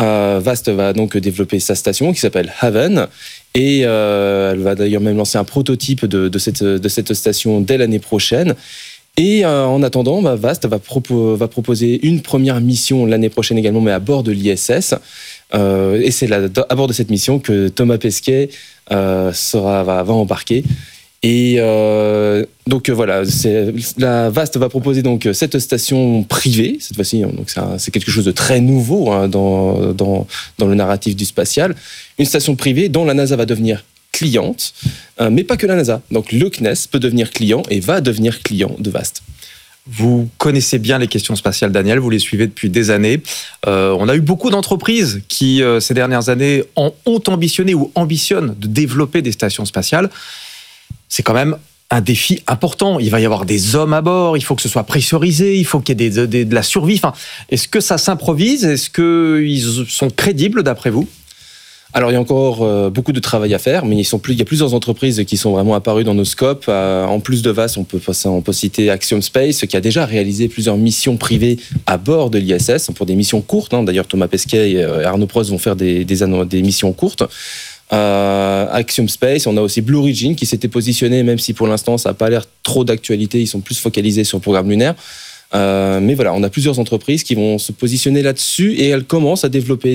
Vast va donc développer sa station qui s'appelle Haven. Et elle va d'ailleurs même lancer un prototype de cette station dès l'année prochaine. Et en attendant, Vast va proposer une première mission l'année prochaine également, mais à bord de l'ISS. Et c'est à bord de cette mission que Thomas Pesquet va embarquer. Et donc voilà, la Vast va proposer donc cette station privée cette fois-ci. Donc c'est quelque chose de très nouveau dans le narratif du spatial. Une station privée dont la NASA va devenir cliente, mais pas que la NASA. Donc le CNES peut devenir client et va devenir client de Vast. Vous connaissez bien les questions spatiales, Daniel, vous les suivez depuis des années. On a eu beaucoup d'entreprises qui, ces dernières années, ont ambitionné ou ambitionnent de développer des stations spatiales. C'est quand même un défi important. Il va y avoir des hommes à bord, il faut que ce soit pressurisé, il faut qu'il y ait de la survie. Enfin, est-ce que ça s'improvise ? Est-ce qu'ils sont crédibles d'après vous ? Alors, il y a encore beaucoup de travail à faire, mais il y a plusieurs entreprises qui sont vraiment apparues dans nos scopes. En plus de Vast, on peut citer Axiom Space, qui a déjà réalisé plusieurs missions privées à bord de l'ISS, pour des missions courtes. D'ailleurs, Thomas Pesquet et Arnaud Prost vont faire des missions courtes. Axiom Space, on a aussi Blue Origin, qui s'était positionné, même si pour l'instant, ça n'a pas l'air trop d'actualité, ils sont plus focalisés sur le programme lunaire. Mais voilà, on a plusieurs entreprises qui vont se positionner là-dessus et elles commencent à développer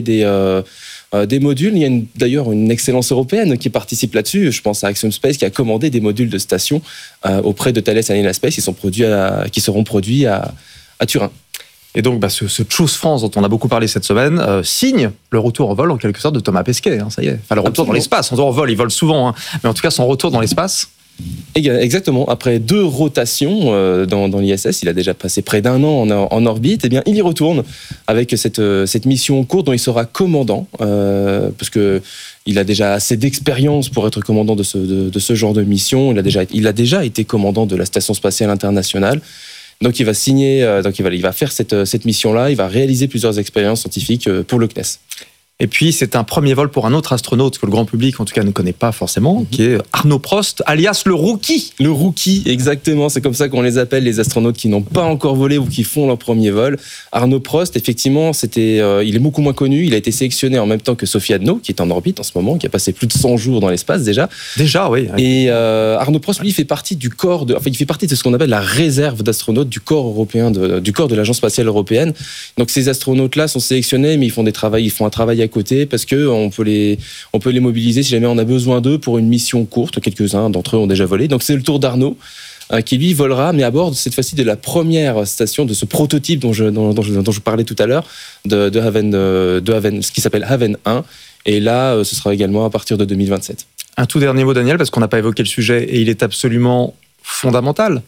des modules. Il y a d'ailleurs une excellence européenne qui participe là-dessus. Je pense à Axiom Space qui a commandé des modules de station auprès de Thales Alenia Space qui seront produits à Turin. Et donc, ce Choose France dont on a beaucoup parlé cette semaine signe le retour en vol en quelque sorte de Thomas Pesquet. Ça y est. Enfin, le retour dans l'espace. On dit en vol, il vole souvent, mais en tout cas son retour dans l'espace. Exactement. Après 2 rotations dans l'ISS, il a déjà passé près d'1 an en orbite. Eh bien, il y retourne avec cette mission courte dont il sera commandant, parce que il a déjà assez d'expérience pour être commandant de ce genre de mission. Il a déjà été commandant de la Station spatiale internationale. Donc, il va signer. Il va faire cette mission-là. Il va réaliser plusieurs expériences scientifiques pour le CNES. Et puis, c'est un premier vol pour un autre astronaute que le grand public, en tout cas, ne connaît pas forcément, qui est Arnaud Prost, alias le Rookie. Le Rookie, exactement. C'est comme ça qu'on les appelle, les astronautes qui n'ont pas encore volé ou qui font leur premier vol. Arnaud Prost, effectivement, il est beaucoup moins connu. Il a été sélectionné en même temps que Sophie Adno, qui est en orbite en ce moment, qui a passé plus de 100 jours dans l'espace déjà. Déjà, oui. Et Arnaud Prost, lui, il fait partie de ce qu'on appelle la réserve d'astronautes du corps européen, du corps de l'Agence spatiale européenne. Donc, ces astronautes-là sont sélectionnés, mais ils font un travail à côté parce que on peut les mobiliser si jamais on a besoin d'eux pour une mission courte. Quelques-uns d'entre eux ont déjà volé. Donc c'est le tour d'Arnaud qui lui volera, mais à bord cette fois-ci de la première station de ce prototype dont je parlais tout à l'heure de Haven, ce qui s'appelle Haven 1. Et là, ce sera également à partir de 2027. Un tout dernier mot, Daniel, parce qu'on n'a pas évoqué le sujet et il est absolument fondamental.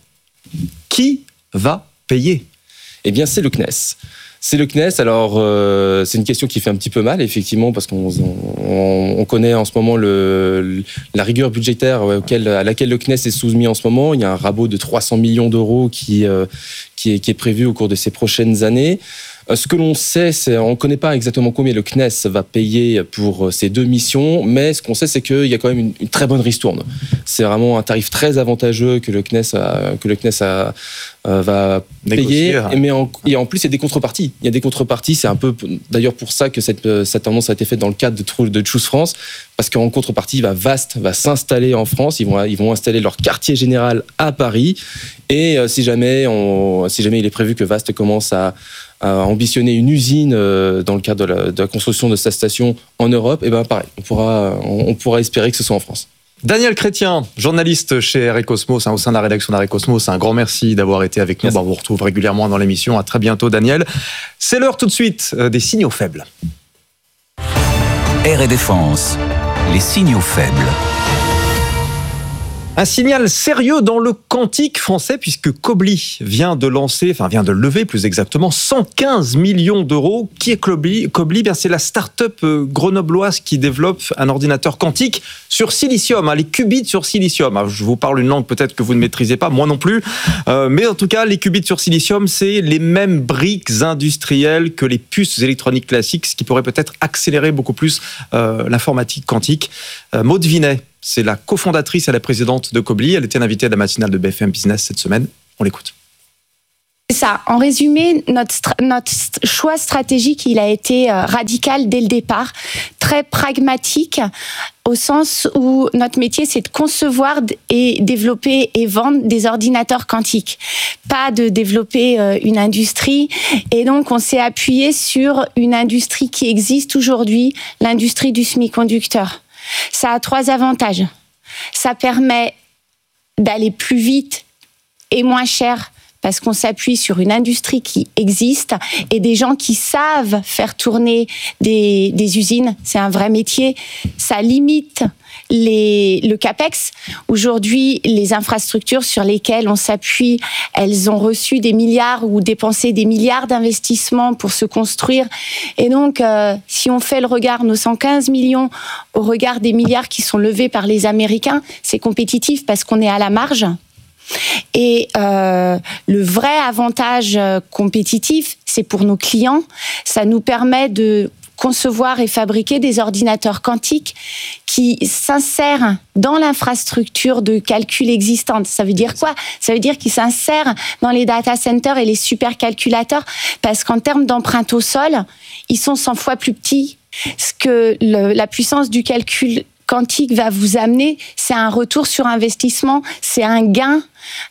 Qui va payer ? Eh bien, c'est le CNES. C'est le CNES. Alors, c'est une question qui fait un petit peu mal, effectivement, parce qu'on connaît en ce moment la rigueur budgétaire à laquelle le CNES est soumis en ce moment. Il y a un rabot de 300 millions d'euros qui est prévu au cours de ces prochaines années. Ce que l'on sait, on ne connaît pas exactement combien le CNES va payer pour ces 2 missions, mais ce qu'on sait, c'est qu'il y a quand même une très bonne ristourne. C'est vraiment un tarif très avantageux que le CNES va payer. Mais en plus, il y a des contreparties. Il y a des contreparties. C'est un peu d'ailleurs pour ça que cette annonce a été faite dans le cadre de Choose France, parce qu'en contrepartie, Vast va s'installer en France. Ils vont installer leur quartier général à Paris. Et si jamais il est prévu que Vast commence à ambitionner une usine dans le cadre de la construction de sa station en Europe, et pareil, on pourra espérer que ce soit en France. Daniel Chrétien, journaliste chez Area Cosmos, au sein de la rédaction d'Area Cosmos, un grand merci d'avoir été avec nous. On vous retrouve régulièrement dans l'émission. À très bientôt, Daniel. C'est l'heure tout de suite des signaux faibles. Air et Défense, les signaux faibles. Un signal sérieux dans le quantique français puisque Quobly vient de lever plus exactement 115 millions d'euros. Qui est Quobly ? C'est la start-up grenobloise qui développe un ordinateur quantique sur silicium, les qubits sur silicium. Je vous parle une langue peut-être que vous ne maîtrisez pas, moi non plus. Mais en tout cas, les qubits sur silicium, c'est les mêmes briques industrielles que les puces électroniques classiques, ce qui pourrait peut-être accélérer beaucoup plus l'informatique quantique. Maud Vinet, c'est la cofondatrice et la présidente de Quobly. Elle était l'invitée à la matinale de BFM Business cette semaine. On l'écoute. Ça, en résumé, notre choix stratégique, il a été radical dès le départ, très pragmatique, au sens où notre métier, c'est de concevoir et développer et vendre des ordinateurs quantiques, pas de développer une industrie. Et donc, on s'est appuyé sur une industrie qui existe aujourd'hui, l'industrie du semi-conducteur. Ça a 3 avantages. Ça permet d'aller plus vite et moins cher, parce qu'on s'appuie sur une industrie qui existe et des gens qui savent faire tourner des usines. C'est un vrai métier. Ça limite le CAPEX. Aujourd'hui, les infrastructures sur lesquelles on s'appuie, elles ont reçu des milliards ou dépensé des milliards d'investissements pour se construire. Et donc, si on fait le regard, nos 115 millions au regard des milliards qui sont levés par les Américains, c'est compétitif parce qu'on est à la marge. Et le vrai avantage compétitif, c'est pour nos clients. Ça nous permet de concevoir et fabriquer des ordinateurs quantiques qui s'insèrent dans l'infrastructure de calcul existante. Ça veut dire quoi ? Ça veut dire qu'ils s'insèrent dans les data centers et les supercalculateurs, parce qu'en termes d'empreinte au sol, ils sont 100 fois plus petits. Ce que la puissance du calcul quantique va vous amener, c'est un retour sur investissement, c'est un gain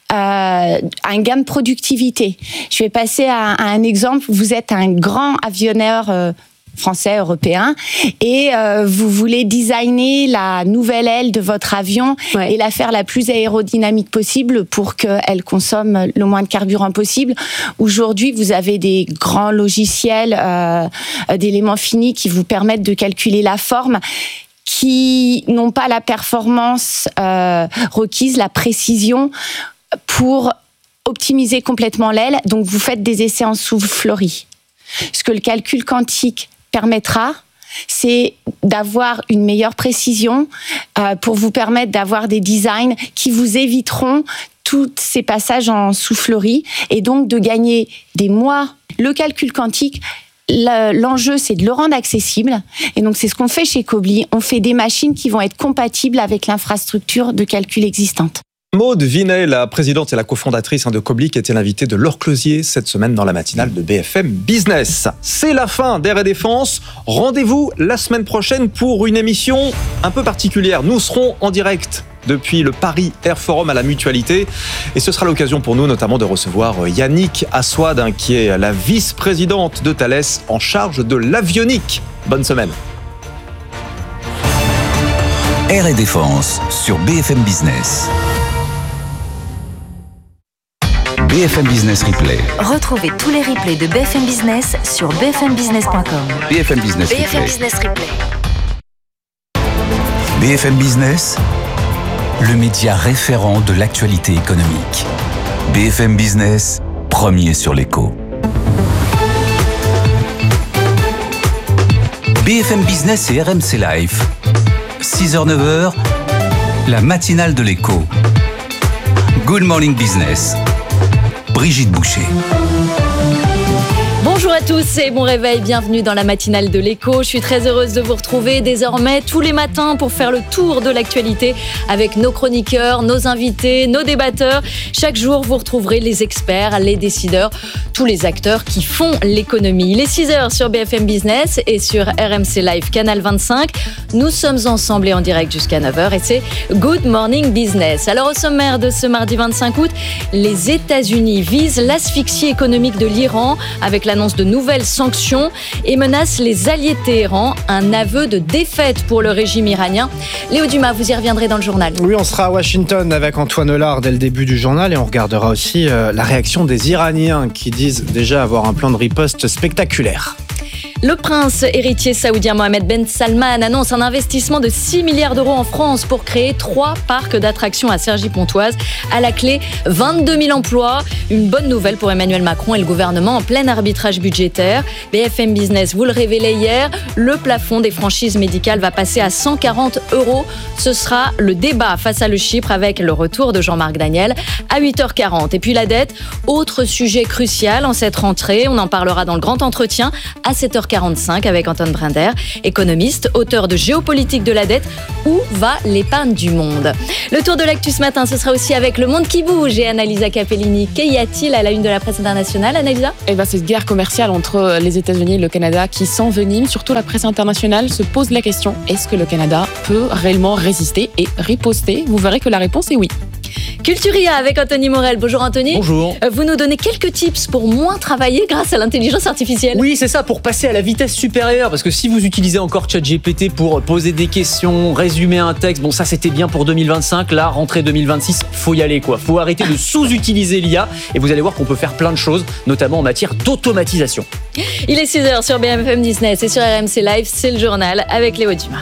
de productivité. Je vais passer à un exemple. Vous êtes un grand avionneur français, européen, et vous voulez designer la nouvelle aile de votre avion et la faire la plus aérodynamique possible pour qu'elle consomme le moins de carburant possible. Aujourd'hui, vous avez des grands logiciels d'éléments finis qui vous permettent de calculer la forme, qui n'ont pas la performance requise, la précision pour optimiser complètement l'aile. Donc, vous faites des essais en soufflerie. Ce que le calcul quantique permettra, c'est d'avoir une meilleure précision pour vous permettre d'avoir des designs qui vous éviteront tous ces passages en soufflerie et donc de gagner des mois. Le calcul quantique, l'enjeu, c'est de le rendre accessible. Et donc, c'est ce qu'on fait chez Quobly. On fait des machines qui vont être compatibles avec l'infrastructure de calcul existante. Maude Vinet, la présidente et la cofondatrice de Quobly, qui était l'invitée de Laure Closier cette semaine dans la matinale de BFM Business. C'est la fin d'Air et Défense. Rendez-vous la semaine prochaine pour une émission un peu particulière. Nous serons en direct depuis le Paris Air Forum à la Mutualité. Et ce sera l'occasion pour nous notamment de recevoir Yannick Assouad, qui est la vice-présidente de Thales en charge de l'avionique. Bonne semaine. Air et Défense sur BFM Business. BFM Business Replay. Retrouvez tous les replays de BFM Business sur bfmbusiness.com. BFM Business Replay. BFM Business Replay. BFM Business, le média référent de l'actualité économique. BFM Business, premier sur l'écho. BFM Business et RMC Live. 6h-9h, la matinale de l'écho. Good Morning Business. Brigitte Boucher. Bonjour à tous et bon réveil, bienvenue dans la matinale de l'écho. Je suis très heureuse de vous retrouver désormais tous les matins pour faire le tour de l'actualité avec nos chroniqueurs, nos invités, nos débatteurs. Chaque jour, vous retrouverez les experts, les décideurs, tous les acteurs qui font l'économie. Il est 6h sur BFM Business et sur RMC Live Canal 25. Nous sommes ensemble et en direct jusqu'à 9h et c'est Good Morning Business. Alors au sommaire de ce mardi 25 août, les États-Unis visent l'asphyxie économique de l'Iran avec l'annonce de nouvelles sanctions et menacent les alliés de Téhéran. Un aveu de défaite pour le régime iranien. Léo Dumas, vous y reviendrez dans le journal. Oui, on sera à Washington avec Antoine Hollard dès le début du journal et on regardera aussi la réaction des Iraniens qui disent déjà avoir un plan de riposte spectaculaire. Le prince héritier saoudien Mohammed Ben Salman annonce un investissement de 6 milliards d'euros en France pour créer 3 parcs d'attractions à Cergy-Pontoise. À la clé, 22 000 emplois. Une bonne nouvelle pour Emmanuel Macron et le gouvernement en plein arbitrage budgétaire. BFM Business vous le révélait hier, le plafond des franchises médicales va passer à 140 €. Ce sera le débat face à le Chypre avec le retour de Jean-Marc Daniel à 8h40. Et puis la dette, autre sujet crucial en cette rentrée. On en parlera dans le grand entretien à 7h40 6h45 avec Antoine Brinder, économiste, auteur de Géopolitique de la dette. Où va l'épargne du monde? Le tour de l'actu ce matin, ce sera aussi avec Le Monde qui bouge et Annalisa Capellini. Qu'y a-t-il à la une de la presse internationale, Annalisa? Cette guerre commerciale entre les États-Unis et le Canada qui s'envenime. Surtout la presse internationale se pose la question, est-ce que le Canada peut réellement résister et riposter? Vous verrez que la réponse est oui. Culturia avec Anthony Morel. Bonjour Anthony. Bonjour. Vous nous donnez quelques tips pour moins travailler grâce à l'intelligence artificielle. Oui, c'est ça, pour passer à la vitesse supérieure. Parce que si vous utilisez encore ChatGPT pour poser des questions, résumer un texte, bon ça c'était bien pour 2025, là rentrée 2026, faut y aller quoi. Faut arrêter de sous-utiliser l'IA et vous allez voir qu'on peut faire plein de choses, notamment en matière d'automatisation. Il est 6h sur BFM Business et sur RMC Live, c'est le journal avec Léo Dumas.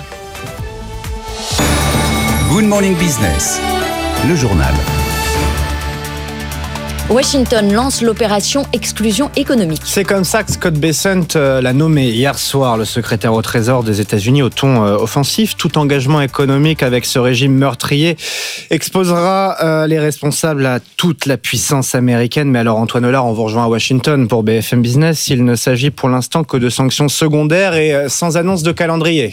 Good Morning Business, le journal. Washington lance l'opération exclusion économique. C'est comme ça que Scott Bessent l'a nommé hier soir, le secrétaire au Trésor des États-Unis, au ton offensif. Tout engagement économique avec ce régime meurtrier exposera les responsables à toute la puissance américaine. Mais alors Antoine Hollard, on vous rejoint à Washington pour BFM Business. Il ne s'agit pour l'instant que de sanctions secondaires et sans annonce de calendrier.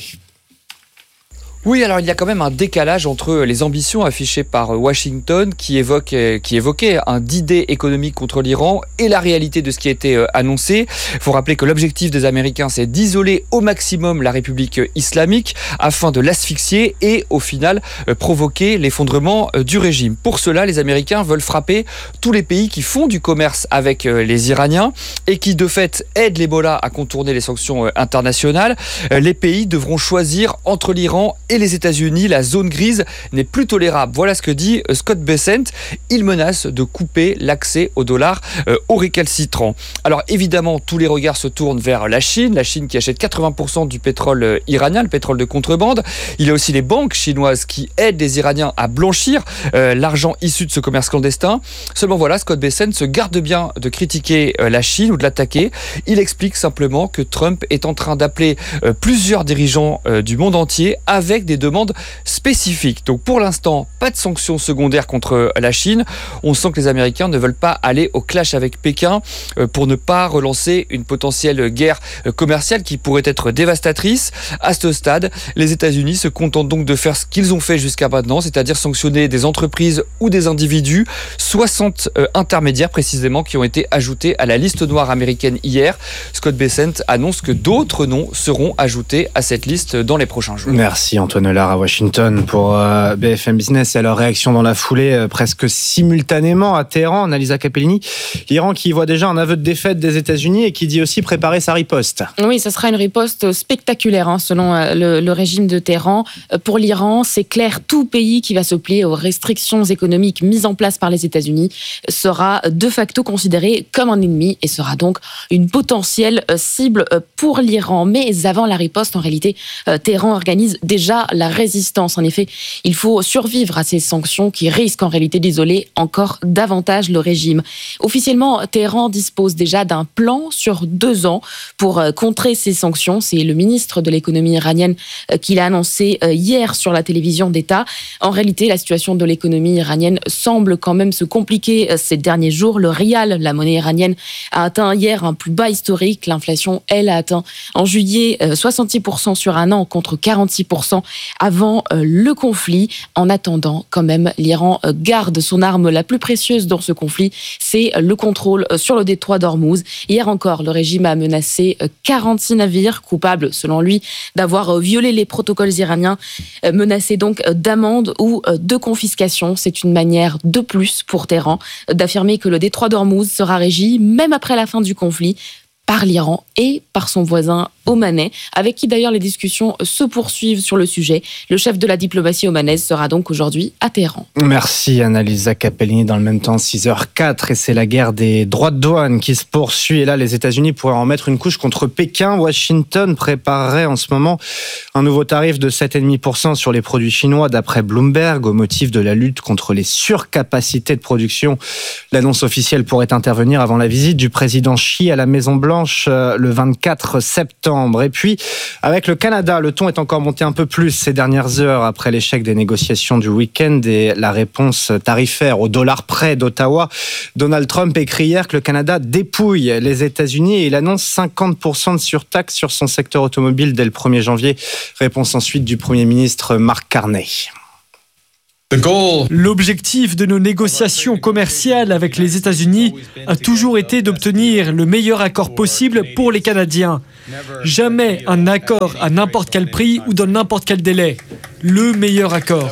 Oui, alors il y a quand même un décalage entre les ambitions affichées par Washington qui évoquait un D-Day économique contre l'Iran et la réalité de ce qui a été annoncé. Il faut rappeler que l'objectif des Américains, c'est d'isoler au maximum la République islamique afin de l'asphyxier et au final provoquer l'effondrement du régime. Pour cela, les Américains veulent frapper tous les pays qui font du commerce avec les Iraniens et qui de fait aident l'Ebola à contourner les sanctions internationales. Les pays devront choisir entre l'Iran et les États-Unis. La zone grise n'est plus tolérable. Voilà ce que dit Scott Bessent. Il menace de couper l'accès au dollar aux récalcitrants. Alors évidemment, tous les regards se tournent vers la Chine qui achète 80% du pétrole iranien, le pétrole de contrebande. Il y a aussi les banques chinoises qui aident les Iraniens à blanchir l'argent issu de ce commerce clandestin. Seulement voilà, Scott Bessent se garde bien de critiquer la Chine ou de l'attaquer. Il explique simplement que Trump est en train d'appeler plusieurs dirigeants du monde entier avec des demandes spécifiques. Donc pour l'instant, pas de sanctions secondaires contre la Chine. On sent que les Américains ne veulent pas aller au clash avec Pékin pour ne pas relancer une potentielle guerre commerciale qui pourrait être dévastatrice. À ce stade, les États-Unis se contentent donc de faire ce qu'ils ont fait jusqu'à maintenant, c'est-à-dire sanctionner des entreprises ou des individus, 60 intermédiaires précisément qui ont été ajoutés à la liste noire américaine hier. Scott Bessent annonce que d'autres noms seront ajoutés à cette liste dans les prochains jours. Merci Antoine Hollard à Washington pour BFM Business et à leur réaction dans la foulée presque simultanément à Téhéran. Annalisa Capellini, l'Iran qui voit déjà un aveu de défaite des États-Unis et qui dit aussi préparer sa riposte. Oui, ce sera une riposte spectaculaire selon le régime de Téhéran. Pour l'Iran, c'est clair, tout pays qui va se plier aux restrictions économiques mises en place par les États-Unis sera de facto considéré comme un ennemi et sera donc une potentielle cible pour l'Iran. Mais avant la riposte, en réalité, Téhéran organise déjà la résistance. En effet, il faut survivre à ces sanctions qui risquent en réalité d'isoler encore davantage le régime. Officiellement, Téhéran dispose déjà d'un plan sur 2 ans pour contrer ces sanctions. C'est le ministre de l'économie iranienne qui l'a annoncé hier sur la télévision d'État. En réalité, la situation de l'économie iranienne semble quand même se compliquer ces derniers jours. Le rial, la monnaie iranienne, a atteint hier un plus bas historique. L'inflation, elle, a atteint en juillet 66% sur un an contre 46% avant le conflit. En attendant, quand même, l'Iran garde son arme la plus précieuse dans ce conflit, c'est le contrôle sur le détroit d'Ormuz. Hier encore, le régime a menacé 46 navires coupables, selon lui, d'avoir violé les protocoles iraniens, menacés donc d'amende ou de confiscation. C'est une manière de plus pour Téhéran d'affirmer que le détroit d'Ormuz sera régi, même après la fin du conflit, par l'Iran et par son voisin omanais, avec qui d'ailleurs les discussions se poursuivent sur le sujet. Le chef de la diplomatie omanaise sera donc aujourd'hui à Téhéran. Merci Annalisa Capellini. Dans le même temps, 6h04 et c'est la guerre des droits de douane qui se poursuit. Et là, les États-Unis pourraient en mettre une couche contre Pékin. Washington préparerait en ce moment un nouveau tarif de 7,5% sur les produits chinois d'après Bloomberg au motif de la lutte contre les surcapacités de production. L'annonce officielle pourrait intervenir avant la visite du président Xi à la Maison-Blanche Blanche le 24 septembre. Et puis, avec le Canada, le ton est encore monté un peu plus ces dernières heures après l'échec des négociations du week-end et la réponse tarifaire au dollar près d'Ottawa. Donald Trump écrit hier que le Canada dépouille les États-Unis et il annonce 50% de surtaxe sur son secteur automobile dès le 1er janvier. Réponse ensuite du Premier ministre Mark Carney. L'objectif de nos négociations commerciales avec les États-Unis a toujours été d'obtenir le meilleur accord possible pour les Canadiens. Jamais un accord à n'importe quel prix ou dans n'importe quel délai. Le meilleur accord.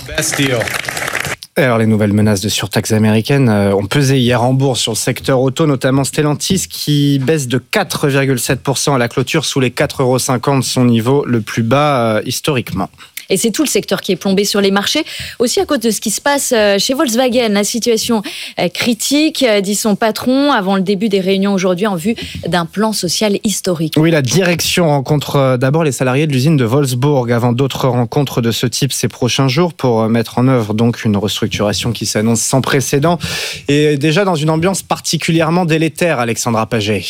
Alors, les nouvelles menaces de surtaxe américaines ont pesé hier en bourse sur le secteur auto, notamment Stellantis qui baisse de 4,7% à la clôture sous les 4,50 €, son niveau le plus bas historiquement. Et c'est tout le secteur qui est plombé sur les marchés, aussi à cause de ce qui se passe chez Volkswagen. La situation critique, dit son patron, avant le début des réunions aujourd'hui en vue d'un plan social historique. Oui, la direction rencontre d'abord les salariés de l'usine de Wolfsburg avant d'autres rencontres de ce type ces prochains jours pour mettre en œuvre donc une restructuration qui s'annonce sans précédent et déjà dans une ambiance particulièrement délétère, Alexandra Paget.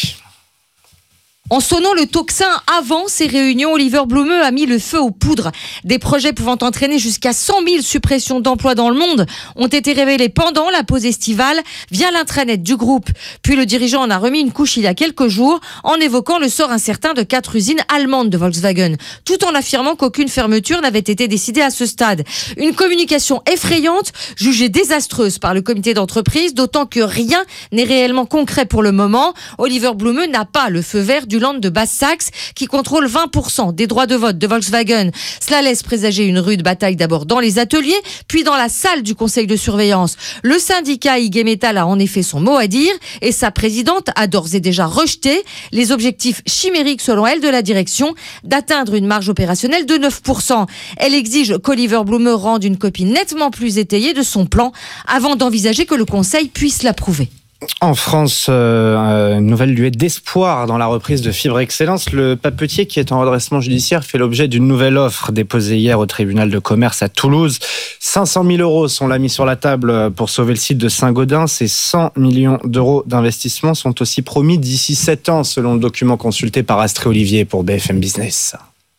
En sonnant le tocsin avant ces réunions, Oliver Blume a mis le feu aux poudres. Des projets pouvant entraîner jusqu'à 100 000 suppressions d'emplois dans le monde ont été révélés pendant la pause estivale via l'intranet du groupe. Puis le dirigeant en a remis une couche il y a quelques jours en évoquant le sort incertain de 4 usines allemandes de Volkswagen, tout en affirmant qu'aucune fermeture n'avait été décidée à ce stade. Une communication effrayante, jugée désastreuse par le comité d'entreprise, d'autant que rien n'est réellement concret pour le moment. Oliver Blume n'a pas le feu vert du Land de Basse-Saxe qui contrôle 20% des droits de vote de Volkswagen. Cela laisse présager une rude bataille d'abord dans les ateliers, puis dans la salle du conseil de surveillance. Le syndicat IG Metall a en effet son mot à dire et sa présidente a d'ores et déjà rejeté les objectifs chimériques selon elle de la direction d'atteindre une marge opérationnelle de 9%. Elle exige qu'Oliver Blume rende une copie nettement plus étayée de son plan avant d'envisager que le conseil puisse l'approuver. En France, une nouvelle luette d'espoir dans la reprise de Fibre Excellence. Le papetier qui est en redressement judiciaire fait l'objet d'une nouvelle offre déposée hier au tribunal de commerce à Toulouse. 500 000 € sont là mis sur la table pour sauver le site de Saint-Gaudens. Ces 100 millions d'euros d'investissement sont aussi promis d'ici 7 ans, selon le document consulté par Astrée Olivier pour BFM Business.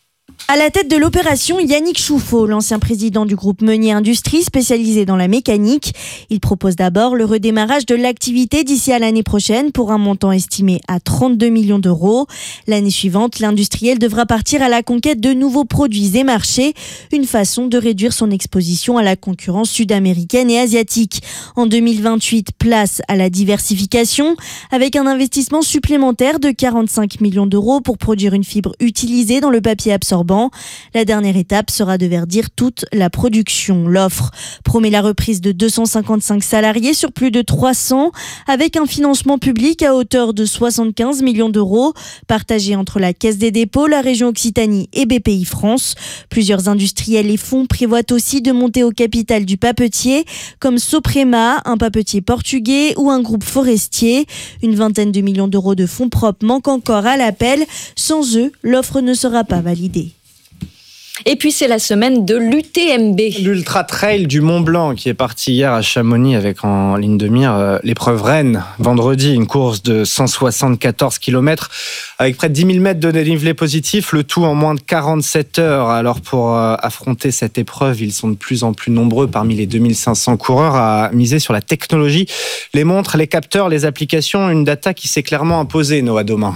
À la tête de l'opération, Yannick Chouffaut, l'ancien président du groupe Meunier Industries spécialisé dans la mécanique. Il propose d'abord le redémarrage de l'activité d'ici à l'année prochaine pour un montant estimé à 32 millions d'euros. L'année suivante, l'industriel devra partir à la conquête de nouveaux produits et marchés, une façon de réduire son exposition à la concurrence sud-américaine et asiatique. En 2028, place à la diversification avec un investissement supplémentaire de 45 millions d'euros pour produire une fibre utilisée dans le papier absorbant. La dernière étape sera de verdir toute la production. L'offre promet la reprise de 255 salariés sur plus de 300 avec un financement public à hauteur de 75 millions d'euros partagé entre la Caisse des dépôts, la région Occitanie et BPI France. Plusieurs industriels et fonds prévoient aussi de monter au capital du papetier comme Soprema, un papetier portugais ou un groupe forestier. Une vingtaine de millions d'euros de fonds propres manquent encore à l'appel. Sans eux, l'offre ne sera pas validée. Et puis c'est la semaine de l'UTMB. L'Ultra Trail du Mont Blanc qui est parti hier à Chamonix avec en ligne de mire l'épreuve Rennes. Vendredi, une course de 174 km avec près de 10 000 mètres de dénivelé positif, le tout en moins de 47 heures. Alors pour affronter cette épreuve, ils sont de plus en plus nombreux parmi les 2500 coureurs à miser sur la technologie. Les montres, les capteurs, les applications, une data qui s'est clairement imposée, Noah Domain.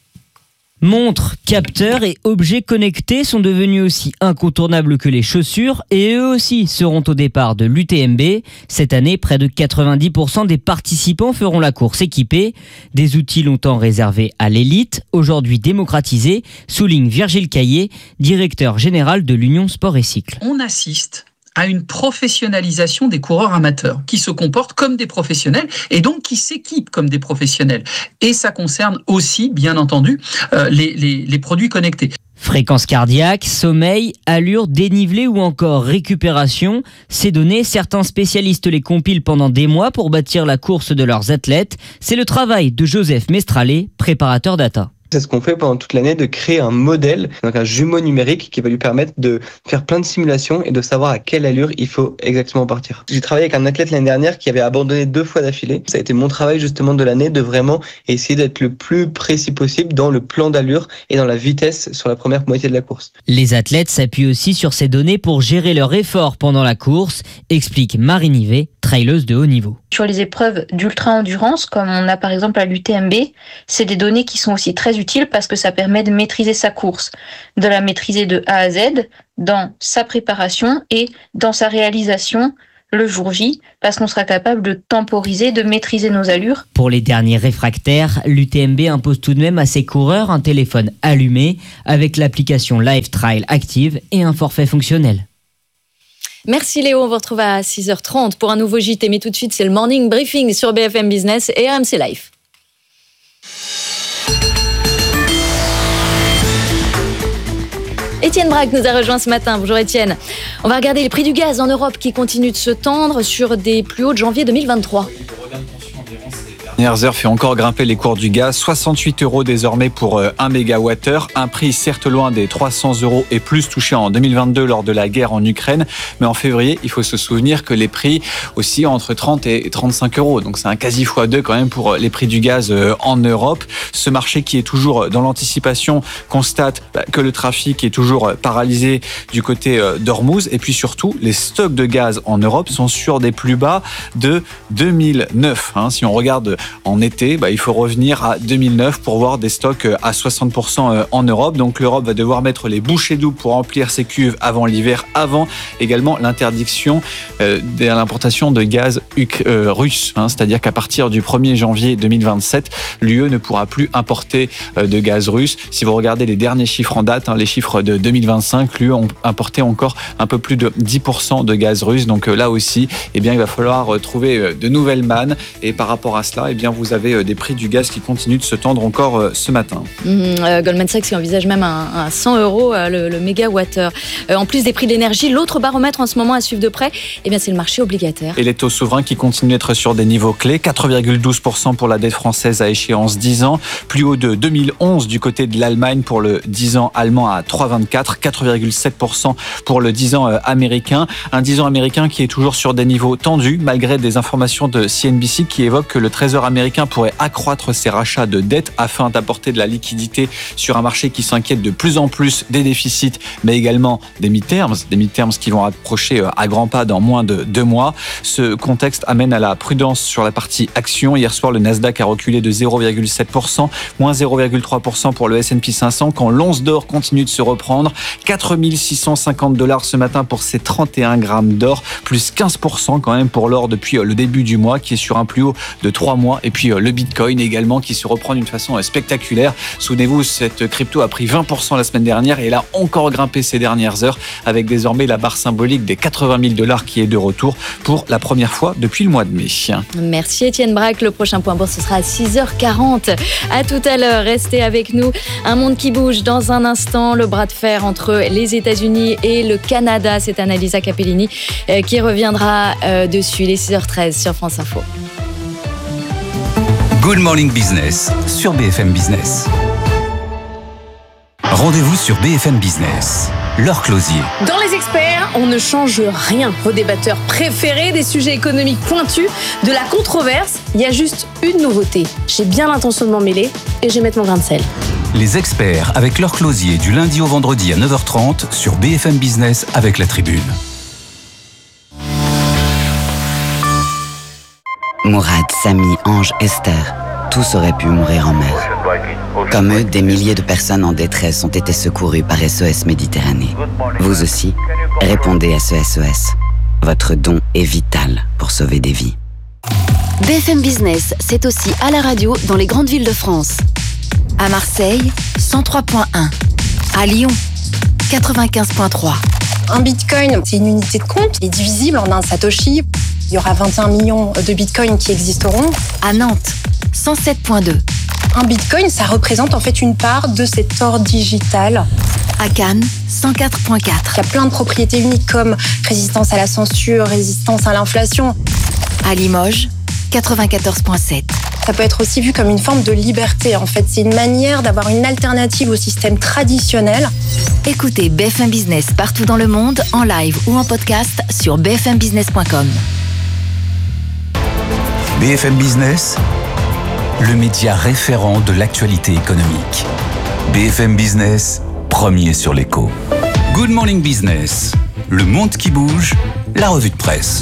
Montres, capteurs et objets connectés sont devenus aussi incontournables que les chaussures et eux aussi seront au départ de l'UTMB. Cette année, près de 90% des participants feront la course équipée. Des outils longtemps réservés à l'élite, aujourd'hui démocratisés, souligne Virgile Caillé, directeur général de l'Union Sport et Cycle. On assiste à une professionnalisation des coureurs amateurs qui se comportent comme des professionnels et donc qui s'équipent comme des professionnels. Et ça concerne aussi, bien entendu, les produits connectés. Fréquence cardiaque, sommeil, allure, dénivelé ou encore récupération. Ces données, certains spécialistes les compilent pendant des mois pour bâtir la course de leurs athlètes. C'est le travail de Joseph Mestralé, préparateur data. C'est ce qu'on fait pendant toute l'année, de créer un modèle, donc un jumeau numérique qui va lui permettre de faire plein de simulations et de savoir à quelle allure il faut exactement partir. J'ai travaillé avec un athlète l'année dernière qui avait abandonné 2 fois d'affilée. Ça a été mon travail justement de l'année, de vraiment essayer d'être le plus précis possible dans le plan d'allure et dans la vitesse sur la première moitié de la course. Les athlètes s'appuient aussi sur ces données pour gérer leur effort pendant la course, explique Marie Nivet, traileuse de haut niveau. Sur les épreuves d'ultra-endurance, comme on a par exemple à l'UTMB, c'est des données qui sont aussi très utiles parce que ça permet de maîtriser sa course, de la maîtriser de A à Z dans sa préparation et dans sa réalisation le jour J, parce qu'on sera capable de temporiser, de maîtriser nos allures. Pour les derniers réfractaires, l'UTMB impose tout de même à ses coureurs un téléphone allumé avec l'application Live Trail active et un forfait fonctionnel. Merci Léo, on vous retrouve à 6h30 pour un nouveau JT, mais tout de suite c'est le Morning Briefing sur BFM Business et RMC Live. Étienne Braque nous a rejoint ce matin. Bonjour Étienne. On va regarder les prix du gaz en Europe qui continuent de se tendre sur des plus hauts de janvier 2023. Dernières heures fait encore grimper les cours du gaz, 68 € désormais pour 1 mégawattheure, un prix certes loin des 300 € et plus touchés en 2022 lors de la guerre en Ukraine, mais en février, il faut se souvenir que les prix oscillent entre 30 et 35 €, donc c'est un quasi x2 quand même pour les prix du gaz en Europe. Ce marché qui est toujours dans l'anticipation constate que le trafic est toujours paralysé du côté d'Ormuz, et puis surtout, les stocks de gaz en Europe sont sur des plus bas de 2009. Si on regarde en été, il faut revenir à 2009 pour voir des stocks à 60% en Europe. Donc l'Europe va devoir mettre les bouchées doubles pour remplir ses cuves avant l'hiver, avant également l'interdiction de l'importation de gaz russe. C'est-à-dire qu'à partir du 1er janvier 2027, l'UE ne pourra plus importer de gaz russe. Si vous regardez les derniers chiffres en date, les chiffres de 2025, l'UE ont importé encore un peu plus de 10% de gaz russe. Donc là aussi, il va falloir trouver de nouvelles mannes. Et par rapport à cela, vous avez des prix du gaz qui continuent de se tendre encore ce matin. Goldman Sachs qui envisage même un 100 € le mégawattheure. En plus des prix de l'énergie, l'autre baromètre en ce moment à suivre de près, c'est le marché obligataire. Et les taux souverains qui continuent d'être sur des niveaux clés, 4,12% pour la dette française à échéance 10 ans, plus haut de 2011 du côté de l'Allemagne pour le 10 ans allemand à 3,24, 4,7% pour le 10 ans américain. Un 10 ans américain qui est toujours sur des niveaux tendus, malgré des informations de CNBC qui évoquent que le Trésor américain pourrait accroître ses rachats de dettes afin d'apporter de la liquidité sur un marché qui s'inquiète de plus en plus des déficits, mais également des midterms qui vont approcher à grands pas dans moins de 2 mois. Ce contexte amène à la prudence sur la partie action. Hier soir, le Nasdaq a reculé de 0,7%, moins 0,3% pour le S&P 500, quand l'once d'or continue de se reprendre. 4 650 $ ce matin pour ces 31 grammes d'or, plus 15% quand même pour l'or depuis le début du mois, qui est sur un plus haut de 3 mois. Et puis le Bitcoin également qui se reprend d'une façon spectaculaire. Souvenez-vous, cette crypto a pris 20% la semaine dernière et elle a encore grimpé ces dernières heures, avec désormais la barre symbolique des 80 000 $ qui est de retour pour la première fois depuis le mois de mai. Merci Étienne Braque. Le prochain point bourse, ce sera à 6h40. À tout à l'heure, restez avec nous. Un monde qui bouge dans un instant. Le bras de fer entre les États-Unis et le Canada. C'est Annalisa Capellini qui reviendra dessus. Les 6h13 sur France Info. Good Morning Business sur BFM Business. Rendez-vous sur BFM Business. Laure Closier. Dans Les Experts, on ne change rien. Vos débatteurs préférés, des sujets économiques pointus, de la controverse. Il y a juste une nouveauté. J'ai bien l'intention de m'en mêler et je vais mettre mon grain de sel. Les Experts avec Laure Closier du lundi au vendredi à 9h30 sur BFM Business avec La Tribune. Mourad, Samy, Ange, Esther, tous auraient pu mourir en mer. Comme eux, des milliers de personnes en détresse ont été secourues par SOS Méditerranée. Vous aussi, répondez à ce SOS. Votre don est vital pour sauver des vies. BFM Business, c'est aussi à la radio dans les grandes villes de France. À Marseille, 103.1. À Lyon, 95.3. Un bitcoin, c'est une unité de compte, il est divisible en un satoshi. Il y aura 21 millions de bitcoins qui existeront. À Nantes, 107.2. Un bitcoin, ça représente en fait une part de cet or digital. À Cannes, 104.4. Il y a plein de propriétés uniques comme résistance à la censure, résistance à l'inflation. À Limoges, 94.7. Ça peut être aussi vu comme une forme de liberté. En fait, c'est une manière d'avoir une alternative au système traditionnel. Écoutez BFM Business partout dans le monde, en live ou en podcast sur bfmbusiness.com. BFM Business, le média référent de l'actualité économique. BFM Business, premier sur l'écho. Good Morning Business, le monde qui bouge, la revue de presse.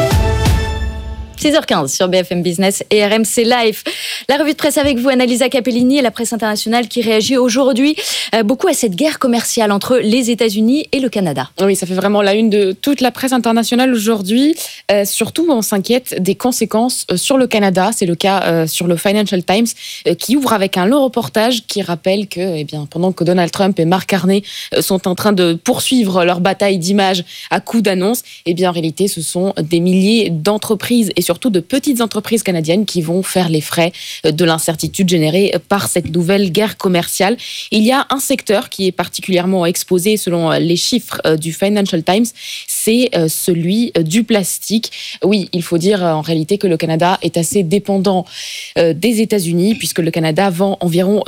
6h15 sur BFM Business et RMC Live. La revue de presse avec vous, Annalisa Capellini, et la presse internationale qui réagit aujourd'hui beaucoup à cette guerre commerciale entre les États-Unis et le Canada. Oui, ça fait vraiment la une de toute la presse internationale aujourd'hui. Surtout, on s'inquiète des conséquences sur le Canada. C'est le cas sur le Financial Times qui ouvre avec un long reportage qui rappelle que pendant que Donald Trump et Mark Carney sont en train de poursuivre leur bataille d'image à coups d'annonces, en réalité, ce sont des milliers d'entreprises et surtout de petites entreprises canadiennes qui vont faire les frais de l'incertitude générée par cette nouvelle guerre commerciale. Il y a un secteur qui est particulièrement exposé selon les chiffres du Financial Times, c'est celui du plastique. Oui, il faut dire en réalité que le Canada est assez dépendant des États-Unis puisque le Canada vend environ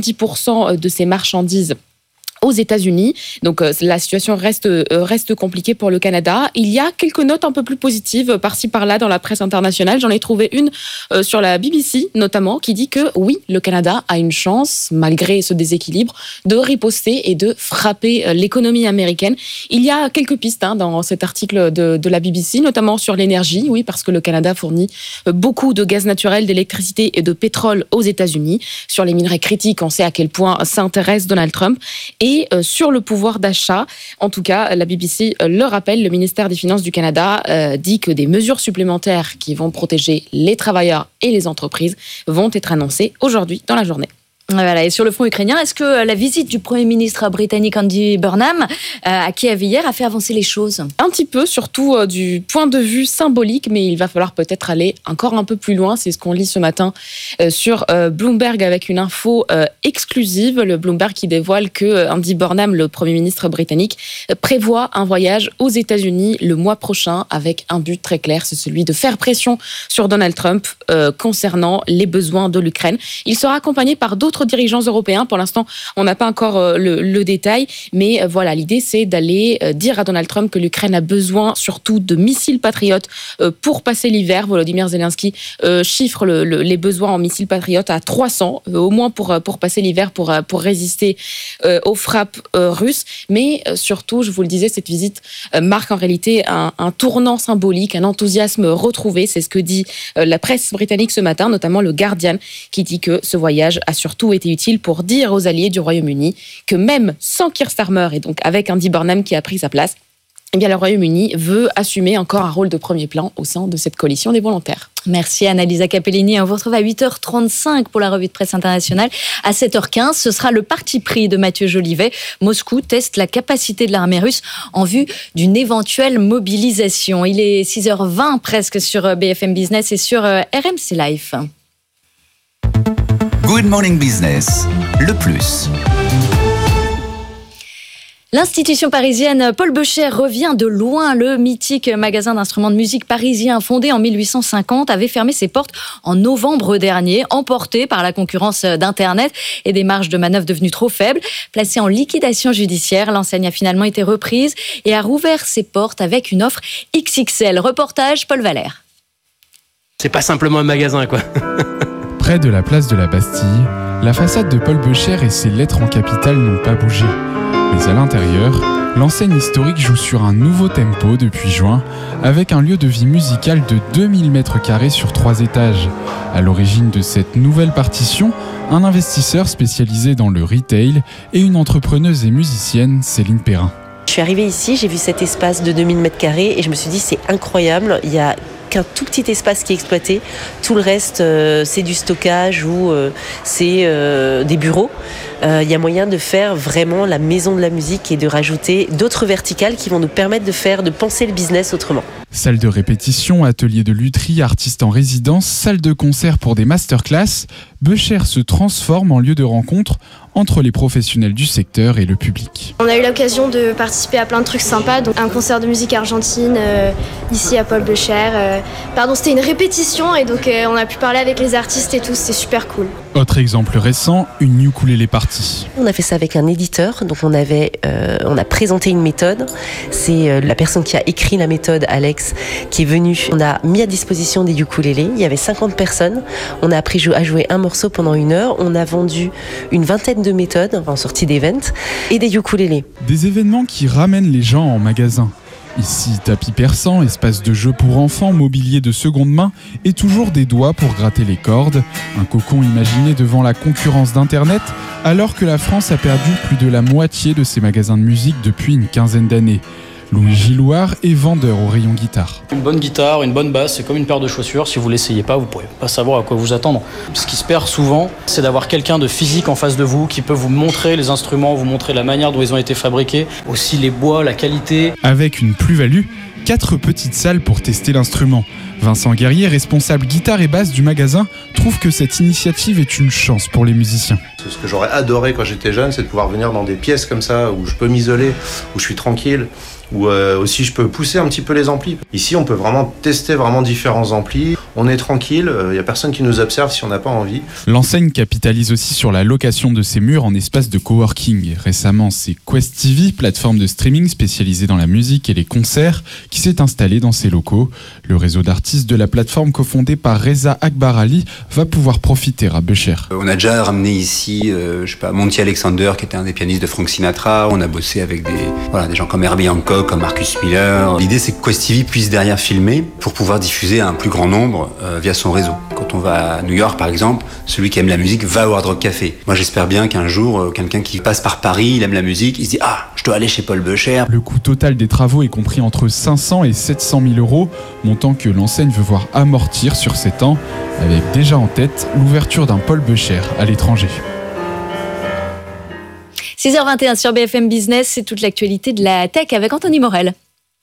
70% de ses marchandises aux États-Unis. Donc la situation reste compliquée pour le Canada. Il y a quelques notes un peu plus positives par-ci par-là dans la presse internationale. J'en ai trouvé une sur la BBC notamment qui dit que oui, le Canada a une chance, malgré ce déséquilibre, de riposter et de frapper l'économie américaine. Il y a quelques pistes dans cet article de la BBC, notamment sur l'énergie, oui, parce que le Canada fournit beaucoup de gaz naturel, d'électricité et de pétrole aux États-Unis. Sur les minerais critiques, on sait à quel point ça intéresse Donald Trump. Et sur le pouvoir d'achat, en tout cas, la BBC le rappelle, le ministère des Finances du Canada dit que des mesures supplémentaires qui vont protéger les travailleurs et les entreprises vont être annoncées aujourd'hui dans la journée. Voilà. Et sur le front ukrainien, est-ce que la visite du Premier ministre britannique Andy Burnham à Kiev hier a fait avancer les choses ? Un petit peu, surtout du point de vue symbolique, mais il va falloir peut-être aller encore un peu plus loin. C'est ce qu'on lit ce matin sur Bloomberg avec une info exclusive. Le Bloomberg qui dévoile que Andy Burnham, le Premier ministre britannique, prévoit un voyage aux États-Unis le mois prochain avec un but très clair, c'est celui de faire pression sur Donald Trump concernant les besoins de l'Ukraine. Il sera accompagné par d'autres dirigeants européens. Pour l'instant, on n'a pas encore le détail, mais voilà, l'idée c'est d'aller dire à Donald Trump que l'Ukraine a besoin surtout de missiles patriotes pour passer l'hiver. Volodymyr Zelensky chiffre les besoins en missiles patriotes à 300, au moins pour passer l'hiver, pour résister aux frappes russes. Mais surtout, je vous le disais, cette visite marque en réalité un tournant symbolique, un enthousiasme retrouvé. C'est ce que dit la presse britannique ce matin, notamment le Guardian, qui dit que ce voyage a surtout été utile pour dire aux alliés du Royaume-Uni que même sans Keir Starmer et donc avec Andy Burnham qui a pris sa place, le Royaume-Uni veut assumer encore un rôle de premier plan au sein de cette coalition des volontaires. Merci Annalisa Capellini. On vous retrouve à 8h35 pour la revue de presse internationale. À 7h15, ce sera le parti pris de Mathieu Jolivet. Moscou teste la capacité de l'armée russe en vue d'une éventuelle mobilisation. Il est 6h20 presque sur BFM Business et sur RMC Live. Good Morning Business, le plus. L'institution parisienne Paul Beucher revient de loin. Le mythique magasin d'instruments de musique parisien, fondé en 1850, avait fermé ses portes en novembre dernier, emporté par la concurrence d'Internet et des marges de manœuvre devenues trop faibles. Placée en liquidation judiciaire, l'enseigne a finalement été reprise et a rouvert ses portes avec une offre XXL. Reportage Paul Valère. C'est pas simplement un magasin, quoi. Près de la place de la Bastille, la façade de Paul Beucher et ses lettres en capitale n'ont pas bougé. Mais à l'intérieur, l'enseigne historique joue sur un nouveau tempo depuis juin, avec un lieu de vie musical de 2000 m² sur 3 étages. À l'origine de cette nouvelle partition, un investisseur spécialisé dans le retail et une entrepreneuse et musicienne, Céline Perrin. Je suis arrivée ici, j'ai vu cet espace de 2000 m² et je me suis dit c'est incroyable, il y a qu'un tout petit espace qui est exploité, tout le reste c'est du stockage ou c'est des bureaux. il y a moyen de faire vraiment la maison de la musique et de rajouter d'autres verticales qui vont nous permettre de penser le business autrement. Salle de répétition, atelier de lutherie, artistes en résidence, salle de concert pour des masterclass, Becher se transforme en lieu de rencontre entre les professionnels du secteur et le public. On a eu l'occasion de participer à plein de trucs sympas, donc un concert de musique argentine ici à Paul Becher. C'était une répétition et donc on a pu parler avec les artistes et tout, c'était super cool. Autre exemple récent, une ukulélé party. On a fait ça avec un éditeur, donc on a présenté une méthode. C'est la personne qui a écrit la méthode, Alex, qui est venue. On a mis à disposition des ukulélés, il y avait 50 personnes. On a appris à jouer un morceau pendant 1 heure. On a vendu une vingtaine de méthodes en sortie d'event et des ukulélés. Des événements qui ramènent les gens en magasin. Ici, tapis persan, espace de jeu pour enfants, mobilier de seconde main et toujours des doigts pour gratter les cordes. Un cocon imaginé devant la concurrence d'Internet, alors que la France a perdu plus de la moitié de ses magasins de musique depuis une quinzaine d'années. Louis Gilloire est vendeur au rayon guitare. Une bonne guitare, une bonne basse, c'est comme une paire de chaussures. Si vous ne l'essayez pas, vous ne pourrez pas savoir à quoi vous attendre. Ce qui se perd souvent, c'est d'avoir quelqu'un de physique en face de vous qui peut vous montrer les instruments, vous montrer la manière dont ils ont été fabriqués, aussi les bois, la qualité. Avec une plus-value, 4 petites salles pour tester l'instrument. Vincent Guerrier, responsable guitare et basse du magasin, trouve que cette initiative est une chance pour les musiciens. Ce que j'aurais adoré quand j'étais jeune, c'est de pouvoir venir dans des pièces comme ça, où je peux m'isoler, où je suis tranquille, où aussi je peux pousser un petit peu les amplis. Ici, on peut vraiment tester différents amplis. On est tranquille, il n'y a personne qui nous observe si on n'a pas envie. L'enseigne capitalise aussi sur la location de ses murs en espace de coworking. Récemment, c'est Quest TV, plateforme de streaming spécialisée dans la musique et les concerts, qui s'est installée dans ses locaux. Le réseau d'artistes de la plateforme cofondé par Reza Akbar Ali va pouvoir profiter à Becher. On a déjà ramené ici, Monty Alexander, qui était un des pianistes de Frank Sinatra. On a bossé avec des gens comme Herbie Hancock, comme Marcus Miller. L'idée, c'est que Quest TV puisse derrière filmer pour pouvoir diffuser à un plus grand nombre via son réseau. Quand on va à New York, par exemple, celui qui aime la musique va au Hard Rock Café. Moi, j'espère bien qu'un jour, quelqu'un qui passe par Paris, il aime la musique, il se dit « Ah, je dois aller chez Paul Becher ». Le coût total des travaux est compris entre 500 et 700 000 euros, montant que l'enseigne veut voir amortir sur 7 ans, avec déjà en tête l'ouverture d'un Paul Becher à l'étranger. 6h21 sur BFM Business, c'est toute l'actualité de la tech avec Anthony Morel.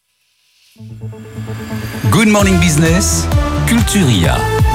Good Morning Business, Culturia.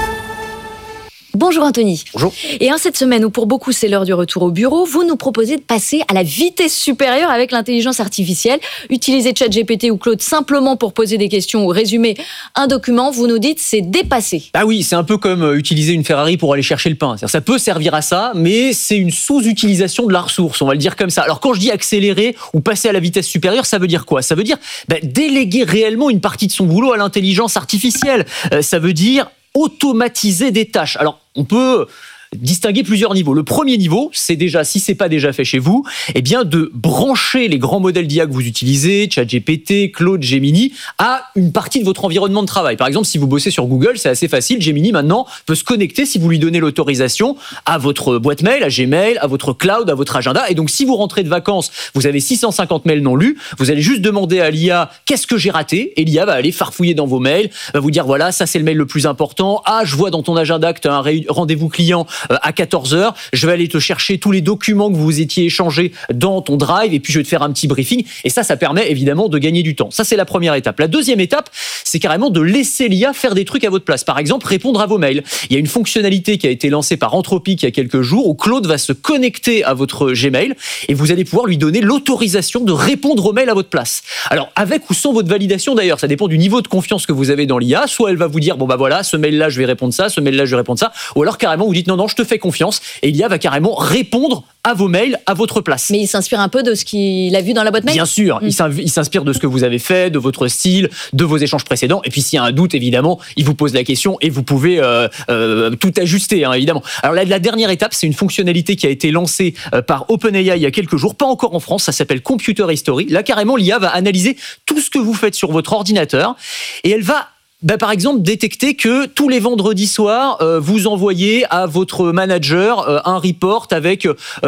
Bonjour Anthony. Bonjour. Et en cette semaine où pour beaucoup c'est l'heure du retour au bureau, vous nous proposez de passer à la vitesse supérieure avec l'intelligence artificielle. Utiliser ChatGPT ou Claude simplement pour poser des questions ou résumer un document, vous nous dites c'est dépassé. Ah oui, c'est un peu comme utiliser une Ferrari pour aller chercher le pain. Ça peut servir à ça, mais c'est une sous-utilisation de la ressource, on va le dire comme ça. Alors quand je dis accélérer ou passer à la vitesse supérieure, ça veut dire quoi ? Ça veut dire déléguer réellement une partie de son boulot à l'intelligence artificielle. Ça veut dire automatiser des tâches. Alors, on peut distinguer plusieurs niveaux. Le premier niveau, c'est déjà, si c'est pas déjà fait chez vous, de brancher les grands modèles d'IA que vous utilisez, ChatGPT, Claude, Gemini, à une partie de votre environnement de travail. Par exemple, si vous bossez sur Google, c'est assez facile. Gemini, maintenant, peut se connecter, si vous lui donnez l'autorisation, à votre boîte mail, à Gmail, à votre cloud, à votre agenda. Et donc, si vous rentrez de vacances, vous avez 650 mails non lus, vous allez juste demander à l'IA « Qu'est-ce que j'ai raté ?» Et l'IA va aller farfouiller dans vos mails, va vous dire « Voilà, ça c'est le mail le plus important. Ah, je vois dans ton agenda que tu as un rendez-vous client à 14h, je vais aller te chercher tous les documents que vous étiez échangés dans ton drive et puis je vais te faire un petit briefing. » Et ça permet évidemment de gagner du temps. Ça, c'est la première étape. La deuxième étape, c'est carrément de laisser l'IA faire des trucs à votre place. Par exemple, répondre à vos mails. Il y a une fonctionnalité qui a été lancée par Anthropic il y a quelques jours où Claude va se connecter à votre Gmail et vous allez pouvoir lui donner l'autorisation de répondre aux mails à votre place. Alors, avec ou sans votre validation d'ailleurs, ça dépend du niveau de confiance que vous avez dans l'IA. Soit elle va vous dire, voilà, ce mail-là, je vais répondre ça, ce mail-là, je vais répondre ça. Ou alors carrément, vous dites, non, je te fais confiance et l'IA va carrément répondre à vos mails à votre place. Mais il s'inspire un peu de ce qu'il a vu dans la boîte mail ? Bien sûr, il s'inspire de ce que vous avez fait, de votre style, de vos échanges précédents. Et puis s'il y a un doute, évidemment, il vous pose la question et vous pouvez tout ajuster, évidemment. Alors la dernière étape, c'est une fonctionnalité qui a été lancée par OpenAI il y a quelques jours, pas encore en France, ça s'appelle Computer History. Là, carrément, l'IA va analyser tout ce que vous faites sur votre ordinateur et elle va par exemple, détecter que tous les vendredis soirs, vous envoyez à votre manager un report avec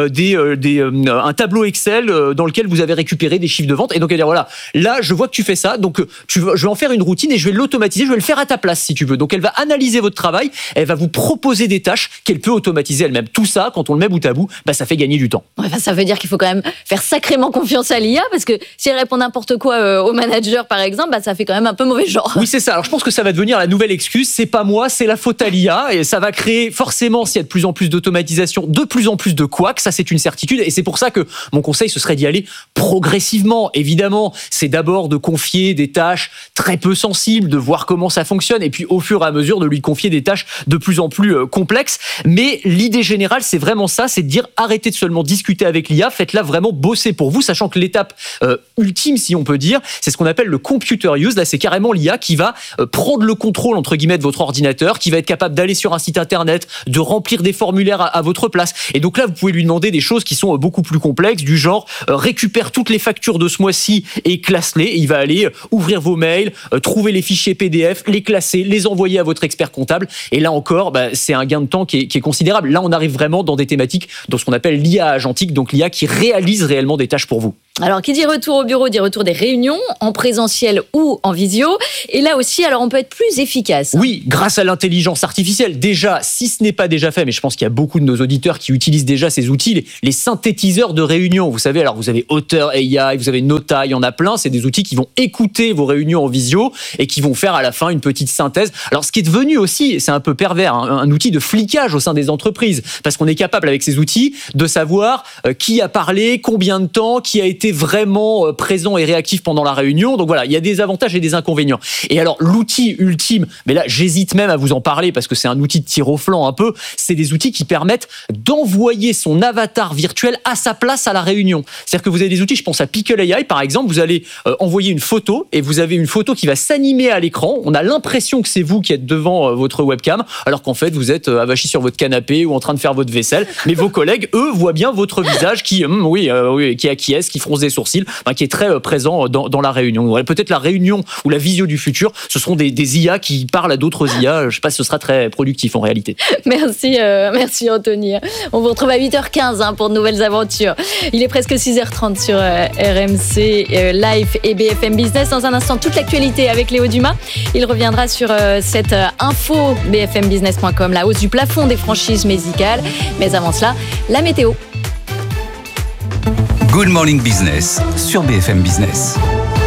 un tableau Excel dans lequel vous avez récupéré des chiffres de vente. Et donc, elle va dire, voilà, là, je vois que tu fais ça, donc je vais en faire une routine et je vais l'automatiser, je vais le faire à ta place, si tu veux. Donc, elle va analyser votre travail, elle va vous proposer des tâches qu'elle peut automatiser elle-même. Tout ça, quand on le met bout à bout, ça fait gagner du temps. Ouais, ça veut dire qu'il faut quand même faire sacrément confiance à l'IA, parce que si elle répond n'importe quoi au manager, par exemple, ça fait quand même un peu mauvais genre. Oui, c'est ça. Alors, je pense que ça va devenir la nouvelle excuse. C'est pas moi, c'est la faute à l'IA. Et ça va créer forcément, s'il y a de plus en plus d'automatisation, de plus en plus de couacs. Ça, c'est une certitude. Et c'est pour ça que mon conseil, ce serait d'y aller progressivement. Évidemment, c'est d'abord de confier des tâches très peu sensibles, de voir comment ça fonctionne. Et puis, au fur et à mesure, de lui confier des tâches de plus en plus complexes. Mais l'idée générale, c'est vraiment ça. C'est de dire, arrêtez de seulement discuter avec l'IA. Faites-la vraiment bosser pour vous, sachant que l'étape ultime, si on peut dire, c'est ce qu'on appelle le computer use. Là, c'est carrément l'IA qui va prendre le contrôle, entre guillemets, de votre ordinateur, qui va être capable d'aller sur un site internet, de remplir des formulaires à votre place. Et donc là, vous pouvez lui demander des choses qui sont beaucoup plus complexes, du genre récupère toutes les factures de ce mois-ci et classe-les. Et il va aller ouvrir vos mails, trouver les fichiers PDF, les classer, les envoyer à votre expert comptable. Et là encore, c'est un gain de temps qui est considérable. Là, on arrive vraiment dans des thématiques, dans ce qu'on appelle l'IA agentique, donc l'IA qui réalise réellement des tâches pour vous. Alors, qui dit retour au bureau, dit retour des réunions, en présentiel ou en visio. Et là aussi, alors on peut être plus efficace. Oui, grâce à l'intelligence artificielle. Déjà, si ce n'est pas déjà fait, mais je pense qu'il y a beaucoup de nos auditeurs qui utilisent déjà ces outils, les synthétiseurs de réunions. Vous savez, alors vous avez Otter AI, vous avez Nota, il y en a plein. C'est des outils qui vont écouter vos réunions en visio et qui vont faire à la fin une petite synthèse. Alors, ce qui est devenu aussi, c'est un peu pervers, un outil de flicage au sein des entreprises. Parce qu'on est capable, avec ces outils, de savoir qui a parlé, combien de temps, qui a été vraiment présent et réactif pendant la réunion. Donc voilà, il y a des avantages et des inconvénients. Et alors, l'outil ultime, mais là, j'hésite même à vous en parler parce que c'est un outil de tir au flanc un peu, c'est des outils qui permettent d'envoyer son avatar virtuel à sa place à la réunion. C'est-à-dire que vous avez des outils, je pense à Pickle AI par exemple, vous allez envoyer une photo et vous avez une photo qui va s'animer à l'écran. On a l'impression que c'est vous qui êtes devant votre webcam, alors qu'en fait, vous êtes avachi sur votre canapé ou en train de faire votre vaisselle. Mais vos collègues, eux, voient bien votre visage qui acquiesce, qui fronce des sourcils, qui est très présent dans la réunion. Peut-être la réunion ou la visio du futur, ce seront des IA qui parlent à d'autres IA. Je ne sais pas si ce sera très productif en réalité. Merci Anthony. On vous retrouve à 8h15 pour de nouvelles aventures. Il est presque 6h30 sur RMC Live et BFM Business. Dans un instant, toute l'actualité avec Léo Dumas. Il reviendra sur cette info bfmbusiness.com, la hausse du plafond des franchises musicales. Mais avant cela, la météo. Good Morning Business sur BFM Business.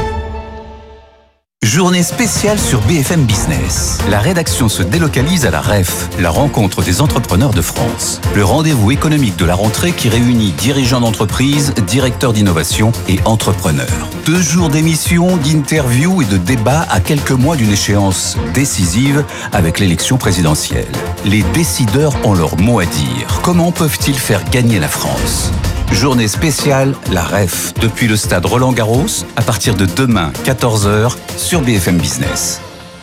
Journée spéciale sur BFM Business. La rédaction se délocalise à la REF, la rencontre des entrepreneurs de France. Le rendez-vous économique de la rentrée qui réunit dirigeants d'entreprise, directeurs d'innovation et entrepreneurs. 2 jours d'émissions, d'interviews et de débats à quelques mois d'une échéance décisive avec l'élection présidentielle. Les décideurs ont leur mot à dire. Comment peuvent-ils faire gagner la France ? Journée spéciale, la REF, depuis le stade Roland-Garros, à partir de demain, 14h, sur BFM Business.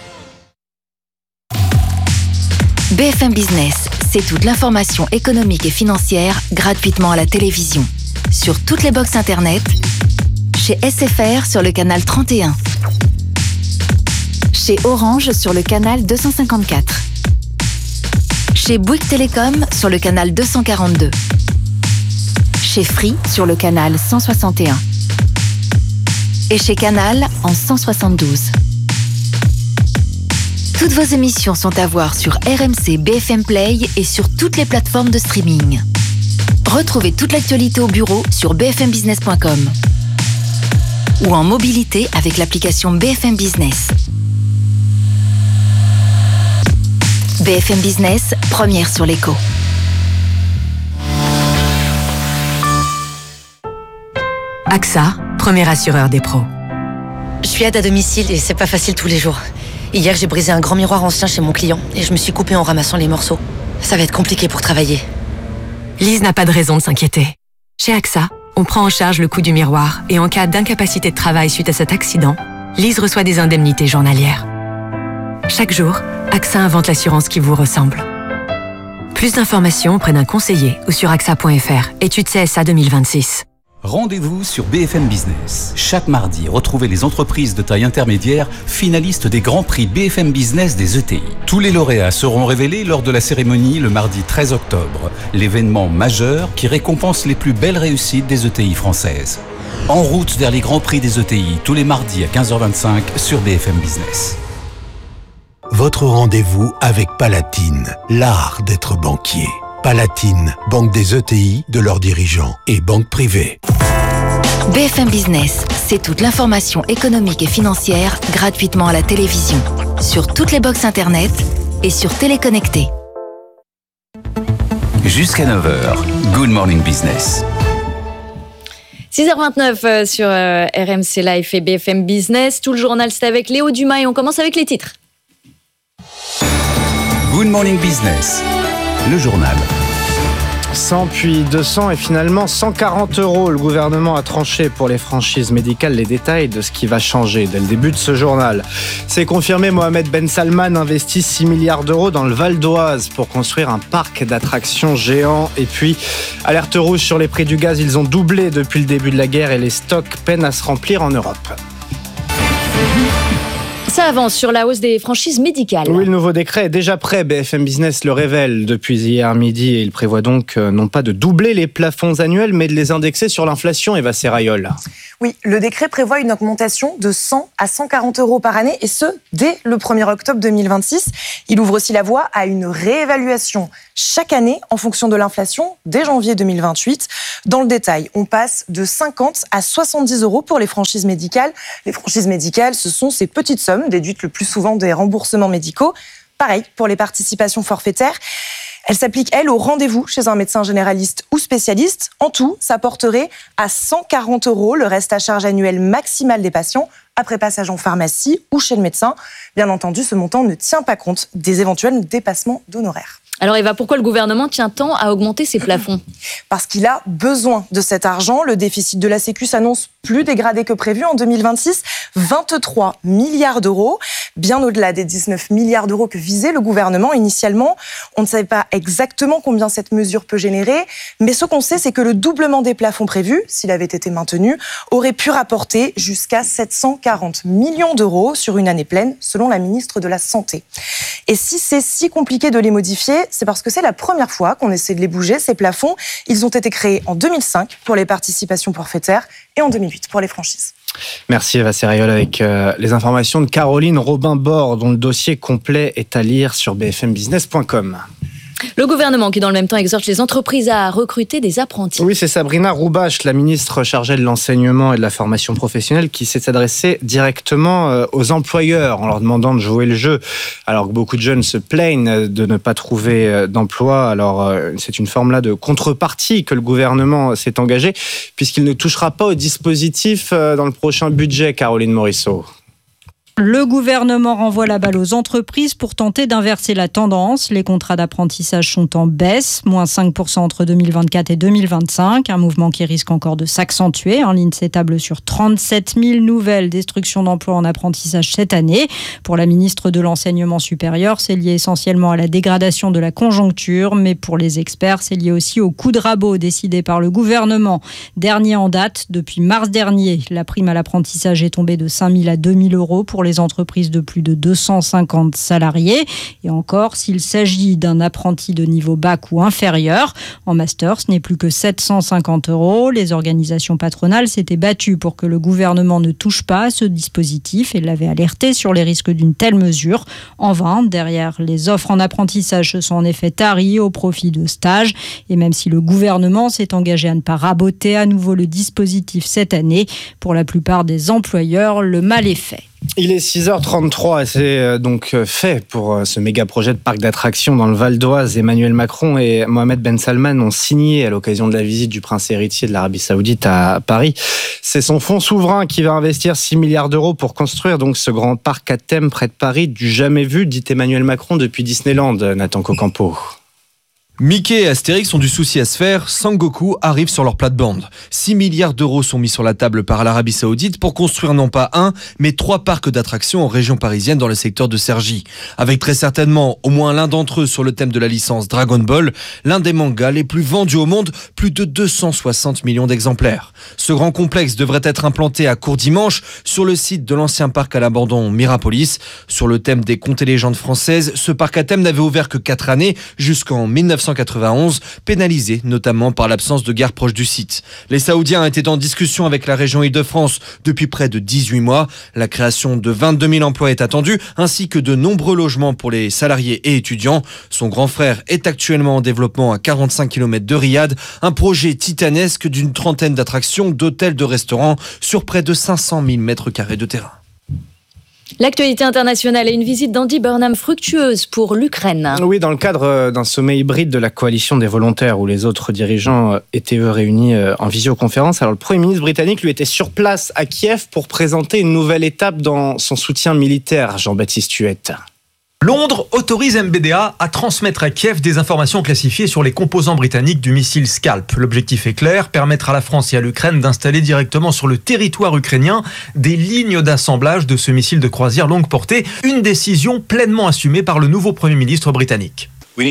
BFM Business, c'est toute l'information économique et financière gratuitement à la télévision. Sur toutes les box internet, chez SFR sur le canal 31, chez Orange sur le canal 254, chez Bouygues Télécom sur le canal 242, chez Free sur le canal 161 et chez Canal en 172. Toutes vos émissions sont à voir sur RMC BFM Play et sur toutes les plateformes de streaming. Retrouvez toute l'actualité au bureau sur bfmbusiness.com ou en mobilité avec l'application BFM Business. BFM Business, première sur l'écho. AXA, premier assureur des pros. Je suis aide à domicile et c'est pas facile tous les jours. Hier, j'ai brisé un grand miroir ancien chez mon client et je me suis coupée en ramassant les morceaux. Ça va être compliqué pour travailler. Lise n'a pas de raison de s'inquiéter. Chez AXA, on prend en charge le coût du miroir et en cas d'incapacité de travail suite à cet accident, Lise reçoit des indemnités journalières. Chaque jour, AXA invente l'assurance qui vous ressemble. Plus d'informations auprès d'un conseiller ou sur axa.fr. Étude CSA 2026. Rendez-vous sur BFM Business. Chaque mardi, retrouvez les entreprises de taille intermédiaire finalistes des grands prix BFM Business des ETI. Tous les lauréats seront révélés lors de la cérémonie le mardi 13 octobre, l'événement majeur qui récompense les plus belles réussites des ETI françaises. En route vers les grands prix des ETI, tous les mardis à 15h25 sur BFM Business. Votre rendez-vous avec Palatine, l'art d'être banquier. Palatine, banque des ETI, de leurs dirigeants et banque privée. BFM Business, c'est toute l'information économique et financière gratuitement à la télévision, sur toutes les box internet et sur Téléconnecté. Jusqu'à 9h, Good Morning Business. 6h29 sur RMC Live et BFM Business. Tout le journal, c'est avec Léo Dumas et on commence avec les titres. Good Morning Business, le journal. 100 puis 200 et finalement 140 €. Le gouvernement a tranché pour les franchises médicales. Les détails de ce qui va changer dès le début de ce journal. C'est confirmé, Mohamed Ben Salman investit 6 milliards d'euros dans le Val d'Oise pour construire un parc d'attractions géant. Et puis, alerte rouge sur les prix du gaz. Ils ont doublé depuis le début de la guerre et les stocks peinent à se remplir en Europe. Ça avance sur la hausse des franchises médicales. Oui, le nouveau décret est déjà prêt. BFM Business le révèle depuis hier midi et il prévoit donc non pas de doubler les plafonds annuels, mais de les indexer sur l'inflation. Eva Serrayol. Oui, le décret prévoit une augmentation de 100 à 140 € par année et ce, dès le 1er octobre 2026. Il ouvre aussi la voie à une réévaluation chaque année en fonction de l'inflation dès janvier 2028. Dans le détail, on passe de 50 à 70 € pour les franchises médicales. Les franchises médicales, ce sont ces petites sommes déduites le plus souvent des remboursements médicaux. Pareil pour les participations forfaitaires. Elle s'applique, elle, au rendez-vous chez un médecin généraliste ou spécialiste. En tout, ça porterait à 140 € le reste à charge annuel maximal des patients après passage en pharmacie ou chez le médecin. Bien entendu, ce montant ne tient pas compte des éventuels dépassements d'honoraires. Alors Eva, pourquoi le gouvernement tient tant à augmenter ses plafonds ? Parce qu'il a besoin de cet argent. Le déficit de la Sécu s'annonce plus dégradé que prévu en 2026, 23 milliards d'euros, bien au-delà des 19 milliards d'euros que visait le gouvernement initialement. On ne savait pas exactement combien cette mesure peut générer, mais ce qu'on sait, c'est que le doublement des plafonds prévus, s'il avait été maintenu, aurait pu rapporter jusqu'à 740 millions d'euros sur une année pleine, selon la ministre de la Santé. Et si c'est si compliqué de les modifier, c'est parce que c'est la première fois qu'on essaie de les bouger, ces plafonds. Ils ont été créés en 2005 pour les participations forfaitaires et en 2008 pour les franchises. Merci Eva Serrayol avec les informations de Caroline Robin-Bord, dont le dossier complet est à lire sur bfmbusiness.com. Le gouvernement qui, dans le même temps, exhorte les entreprises à recruter des apprentis. Oui, c'est Sabrina Roubache, la ministre chargée de l'enseignement et de la formation professionnelle, qui s'est adressée directement aux employeurs en leur demandant de jouer le jeu. Alors que beaucoup de jeunes se plaignent de ne pas trouver d'emploi. Alors, c'est une forme là de contrepartie que le gouvernement s'est engagé, puisqu'il ne touchera pas au dispositif dans le prochain budget, Caroline Morisseau. Le gouvernement renvoie la balle aux entreprises pour tenter d'inverser la tendance. Les contrats d'apprentissage sont en baisse, moins 5% entre 2024 et 2025, un mouvement qui risque encore de s'accentuer. L'INSEE table sur 37 000 nouvelles destructions d'emplois en apprentissage cette année. Pour la ministre de l'Enseignement supérieur, c'est lié essentiellement à la dégradation de la conjoncture, mais pour les experts, c'est lié aussi au coup de rabot décidé par le gouvernement. Dernier en date, depuis mars dernier, la prime à l'apprentissage est tombée de 5 000 à 2 000 € pour les entreprises de plus de 250 salariés. Et encore, s'il s'agit d'un apprenti de niveau bac ou inférieur, en master, ce n'est plus que 750 €. Les organisations patronales s'étaient battues pour que le gouvernement ne touche pas à ce dispositif et l'avaient alerté sur les risques d'une telle mesure. En vain, derrière les offres en apprentissage se sont en effet taries au profit de stages. Et même si le gouvernement s'est engagé à ne pas raboter à nouveau le dispositif cette année, pour la plupart des employeurs, le mal est fait. Il est 6h33 et c'est donc fait pour ce méga projet de parc d'attractions dans le Val d'Oise. Emmanuel Macron et Mohamed Ben Salman ont signé à l'occasion de la visite du prince héritier de l'Arabie Saoudite à Paris. C'est son fonds souverain qui va investir 6 milliards d'euros pour construire donc ce grand parc à thème près de Paris, du jamais vu, dit Emmanuel Macron depuis Disneyland, Nathan Cocampo. Mickey et Astérix ont du souci à se faire, Sangoku arrive sur leur plate-bande. 6 milliards d'euros sont mis sur la table par l'Arabie Saoudite pour construire non pas un, mais 3 parcs d'attractions en région parisienne dans le secteur de Cergy. Avec très certainement au moins l'un d'entre eux sur le thème de la licence Dragon Ball, l'un des mangas les plus vendus au monde, plus de 260 millions d'exemplaires. Ce grand complexe devrait être implanté à Courdimanche, sur le site de l'ancien parc à l'abandon Mirapolis. Sur le thème des contes et légendes françaises, ce parc à thème n'avait ouvert que 4 années, jusqu'en 1991, pénalisé notamment par l'absence de gare proche du site. Les Saoudiens étaient en discussion avec la région Île-de-France depuis près de 18 mois. La création de 22 000 emplois est attendue, ainsi que de nombreux logements pour les salariés et étudiants. Son grand frère est actuellement en développement à 45 km de Riyad, un projet titanesque d'une trentaine d'attractions, d'hôtels, de restaurants sur près de 500 000 mètres carrés de terrain. L'actualité internationale et une visite d'Andy Burnham fructueuse pour l'Ukraine. Oui, dans le cadre d'un sommet hybride de la coalition des volontaires où les autres dirigeants étaient réunis en visioconférence. Alors le Premier ministre britannique lui était sur place à Kiev pour présenter une nouvelle étape dans son soutien militaire. Jean-Baptiste Huette. Londres autorise MBDA à transmettre à Kiev des informations classifiées sur les composants britanniques du missile Scalp. L'objectif est clair, permettre à la France et à l'Ukraine d'installer directement sur le territoire ukrainien des lignes d'assemblage de ce missile de croisière longue portée, une décision pleinement assumée par le nouveau Premier ministre britannique.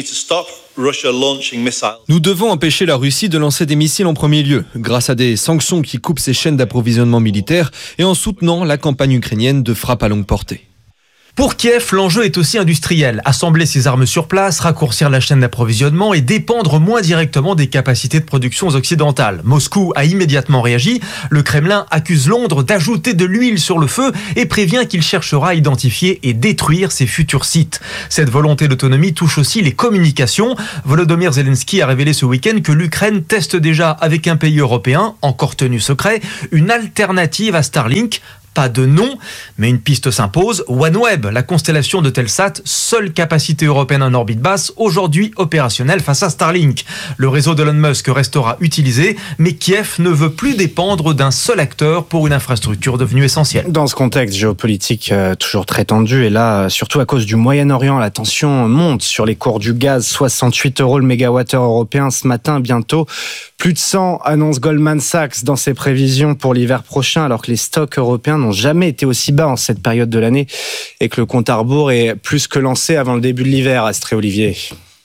Nous devons empêcher la Russie de lancer des missiles en premier lieu, grâce à des sanctions qui coupent ses chaînes d'approvisionnement militaire et en soutenant la campagne ukrainienne de frappe à longue portée. Pour Kiev, l'enjeu est aussi industriel. Assembler ses armes sur place, raccourcir la chaîne d'approvisionnement et dépendre moins directement des capacités de production occidentales. Moscou a immédiatement réagi. Le Kremlin accuse Londres d'ajouter de l'huile sur le feu et prévient qu'il cherchera à identifier et détruire ses futurs sites. Cette volonté d'autonomie touche aussi les communications. Volodymyr Zelensky a révélé ce week-end que l'Ukraine teste déjà avec un pays européen, encore tenu secret, une alternative à Starlink. Pas de nom, mais une piste s'impose. OneWeb, la constellation de Telsat, seule capacité européenne en orbite basse, aujourd'hui opérationnelle face à Starlink. Le réseau d'Elon Musk restera utilisé, mais Kiev ne veut plus dépendre d'un seul acteur pour une infrastructure devenue essentielle. Dans ce contexte géopolitique toujours très tendu, et là, surtout à cause du Moyen-Orient, la tension monte sur les cours du gaz. 68 € le mégawattheure européen ce matin, bientôt. Plus de 100, annonce Goldman Sachs dans ses prévisions pour l'hiver prochain, alors que les stocks européens n'ont jamais été aussi bas en cette période de l'année et que le compte à rebours est plus que lancé avant le début de l'hiver, Astrée Olivier.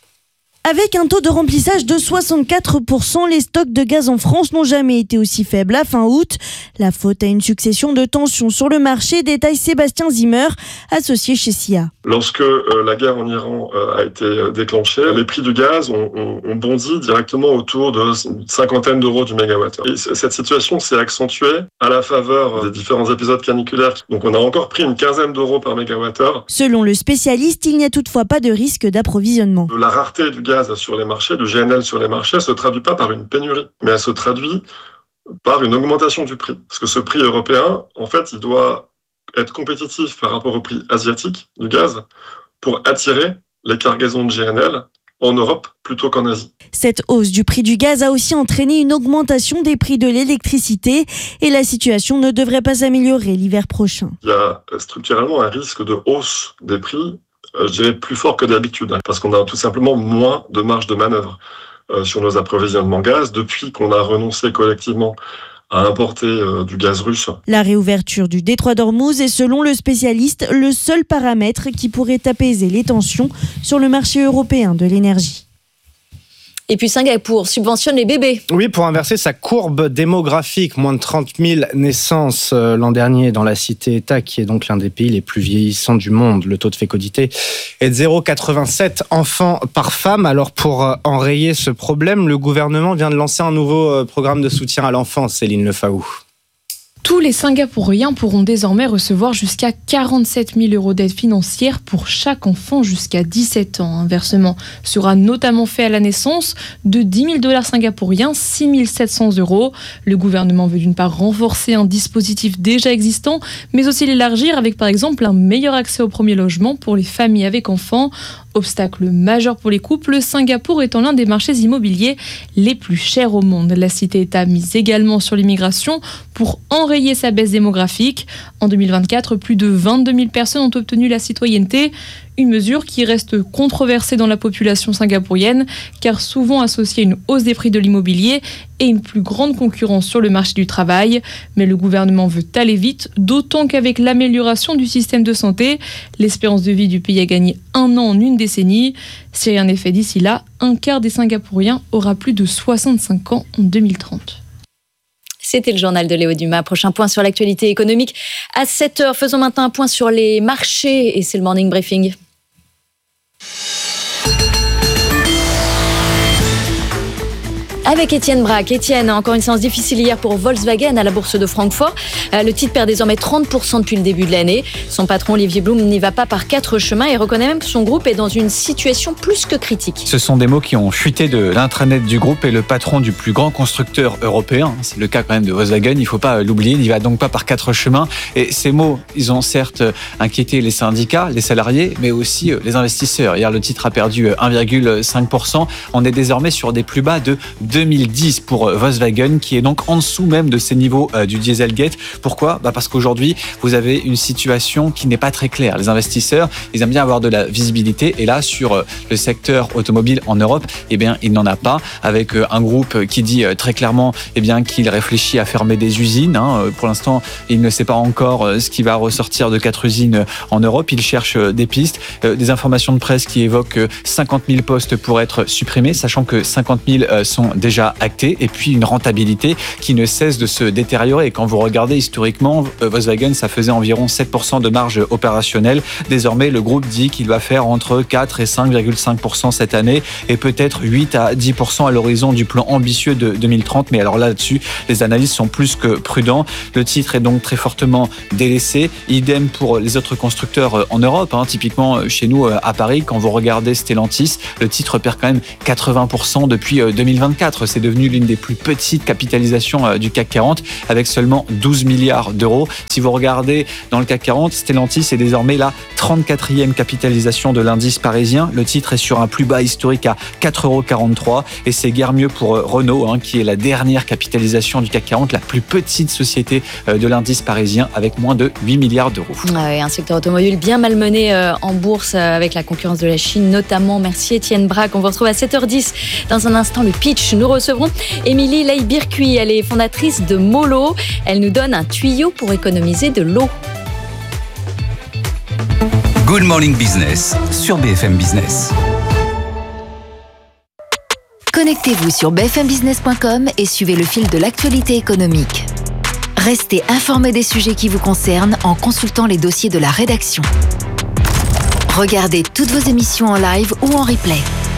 Avec un taux de remplissage de 64%, les stocks de gaz en France n'ont jamais été aussi faibles à fin août. La faute à une succession de tensions sur le marché, détaille Sébastien Zimmer, associé chez SIA. Lorsque la guerre en Iran a été déclenchée, les prix du gaz ont bondi directement autour de une cinquantaine d'euros du mégawattheure. Et cette situation s'est accentuée à la faveur des différents épisodes caniculaires. Donc on a encore pris une quinzaine d'euros par mégawattheure. Selon le spécialiste, il n'y a toutefois pas de risque d'approvisionnement. La rareté du gaz sur les marchés, du GNL sur les marchés, ne se traduit pas par une pénurie, mais elle se traduit par une augmentation du prix. Parce que ce prix européen, en fait, il doit être compétitif par rapport au prix asiatique du gaz pour attirer les cargaisons de GNL en Europe plutôt qu'en Asie. Cette hausse du prix du gaz a aussi entraîné une augmentation des prix de l'électricité et la situation ne devrait pas s'améliorer l'hiver prochain. Il y a structurellement un risque de hausse des prix, je dirais plus fort que d'habitude, parce qu'on a tout simplement moins de marge de manœuvre sur nos approvisionnements gaz depuis qu'on a renoncé collectivement à importer du gaz russe. La réouverture du détroit d'Ormuz est selon le spécialiste le seul paramètre qui pourrait apaiser les tensions sur le marché européen de l'énergie. Et puis Singapour subventionne les bébés. Oui, pour inverser sa courbe démographique, moins de 30 000 naissances l'an dernier dans la cité-État, qui est donc l'un des pays les plus vieillissants du monde. Le taux de fécondité est de 0,87 enfants par femme. Alors pour enrayer ce problème, le gouvernement vient de lancer un nouveau programme de soutien à l'enfance, Céline Lefaou. Tous les Singapouriens pourront désormais recevoir jusqu'à 47 000 € d'aide financière pour chaque enfant jusqu'à 17 ans. Un versement sera notamment fait à la naissance de 10 000 $ singapouriens, 6 700 €. Le gouvernement veut d'une part renforcer un dispositif déjà existant, mais aussi l'élargir avec par exemple un meilleur accès au premier logement pour les familles avec enfants. Obstacle majeur pour les couples, Singapour étant l'un des marchés immobiliers les plus chers au monde. La cité-État mise également sur l'immigration pour enrichir enrayer sa baisse démographique. En 2024, plus de 22 000 personnes ont obtenu la citoyenneté, une mesure qui reste controversée dans la population singapourienne, car souvent associée à une hausse des prix de l'immobilier et une plus grande concurrence sur le marché du travail. Mais le gouvernement veut aller vite, d'autant qu'avec l'amélioration du système de santé, l'espérance de vie du pays a gagné 1 an en une décennie. Si rien n'est fait d'ici là, un quart des Singapouriens aura plus de 65 ans en 2030. C'était le journal de Léo Dumas. Prochain point sur l'actualité économique à 7h. Faisons maintenant un point sur les marchés et c'est le Morning Briefing. Avec Étienne Braque. Étienne, encore une séance difficile hier pour Volkswagen à la bourse de Francfort. Le titre perd désormais 30% depuis le début de l'année. Son patron Olivier Blum n'y va pas par 4 chemins et reconnaît même que son groupe est dans une situation plus que critique. Ce sont des mots qui ont fuité de l'intranet du groupe et le patron du plus grand constructeur européen, c'est le cas quand même de Volkswagen, il ne faut pas l'oublier, il n'y va donc pas par 4 chemins. Et ces mots, ils ont certes inquiété les syndicats, les salariés, mais aussi les investisseurs. Hier, le titre a perdu 1,5%. On est désormais sur des plus bas de 2010 pour Volkswagen, qui est donc en dessous même de ces niveaux du Dieselgate. Pourquoi ? Parce qu'aujourd'hui, vous avez une situation qui n'est pas très claire. Les investisseurs, ils aiment bien avoir de la visibilité. Et là, sur le secteur automobile en Europe, eh bien, il n'en a pas. Avec un groupe qui dit très clairement qu'il réfléchit à fermer des usines. Pour l'instant, il ne sait pas encore ce qui va ressortir de 4 usines en Europe. Il cherche des pistes. Des informations de presse qui évoquent 50 000 postes pour être supprimés, sachant que 50 000 sont déjà actés, et puis une rentabilité qui ne cesse de se détériorer. Et quand vous regardez historiquement, Volkswagen, ça faisait environ 7% de marge opérationnelle. Désormais, le groupe dit qu'il va faire entre 4 et 5,5% cette année, et peut-être 8 à 10% à l'horizon du plan ambitieux de 2030. Mais alors là-dessus, les analystes sont plus que prudents. Le titre est donc très fortement délaissé. Idem pour les autres constructeurs en Europe. Typiquement, chez nous, à Paris, quand vous regardez Stellantis, le titre perd quand même 80% depuis 2024. C'est devenu l'une des plus petites capitalisations du CAC 40 avec seulement 12 milliards d'euros. Si vous regardez dans le CAC 40, Stellantis est désormais la 34e capitalisation de l'indice parisien. Le titre est sur un plus bas historique à 4,43 € et c'est guère mieux pour Renault, qui est la dernière capitalisation du CAC 40, la plus petite société de l'indice parisien avec moins de 8 milliards d'euros. Un secteur automobile bien malmené en bourse avec la concurrence de la Chine notamment. Merci Étienne Braque. On vous retrouve à 7h10. Dans un instant, le pitch. Nous recevrons Émilie Leibircuit. Elle est fondatrice de Molo. Elle nous donne un tuyau pour économiser de l'eau. Good Morning Business sur BFM Business. Connectez-vous sur bfmbusiness.com et suivez le fil de l'actualité économique. Restez informés des sujets qui vous concernent en consultant les dossiers de la rédaction. Regardez toutes vos émissions en live ou en replay.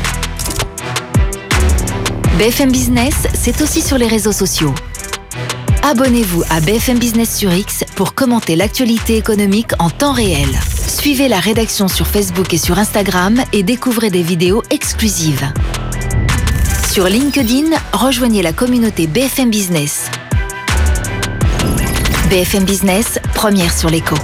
BFM Business, c'est aussi sur les réseaux sociaux. Abonnez-vous à BFM Business sur X pour commenter l'actualité économique en temps réel. Suivez la rédaction sur Facebook et sur Instagram et découvrez des vidéos exclusives. Sur LinkedIn, rejoignez la communauté BFM Business. BFM Business, première sur l'écho.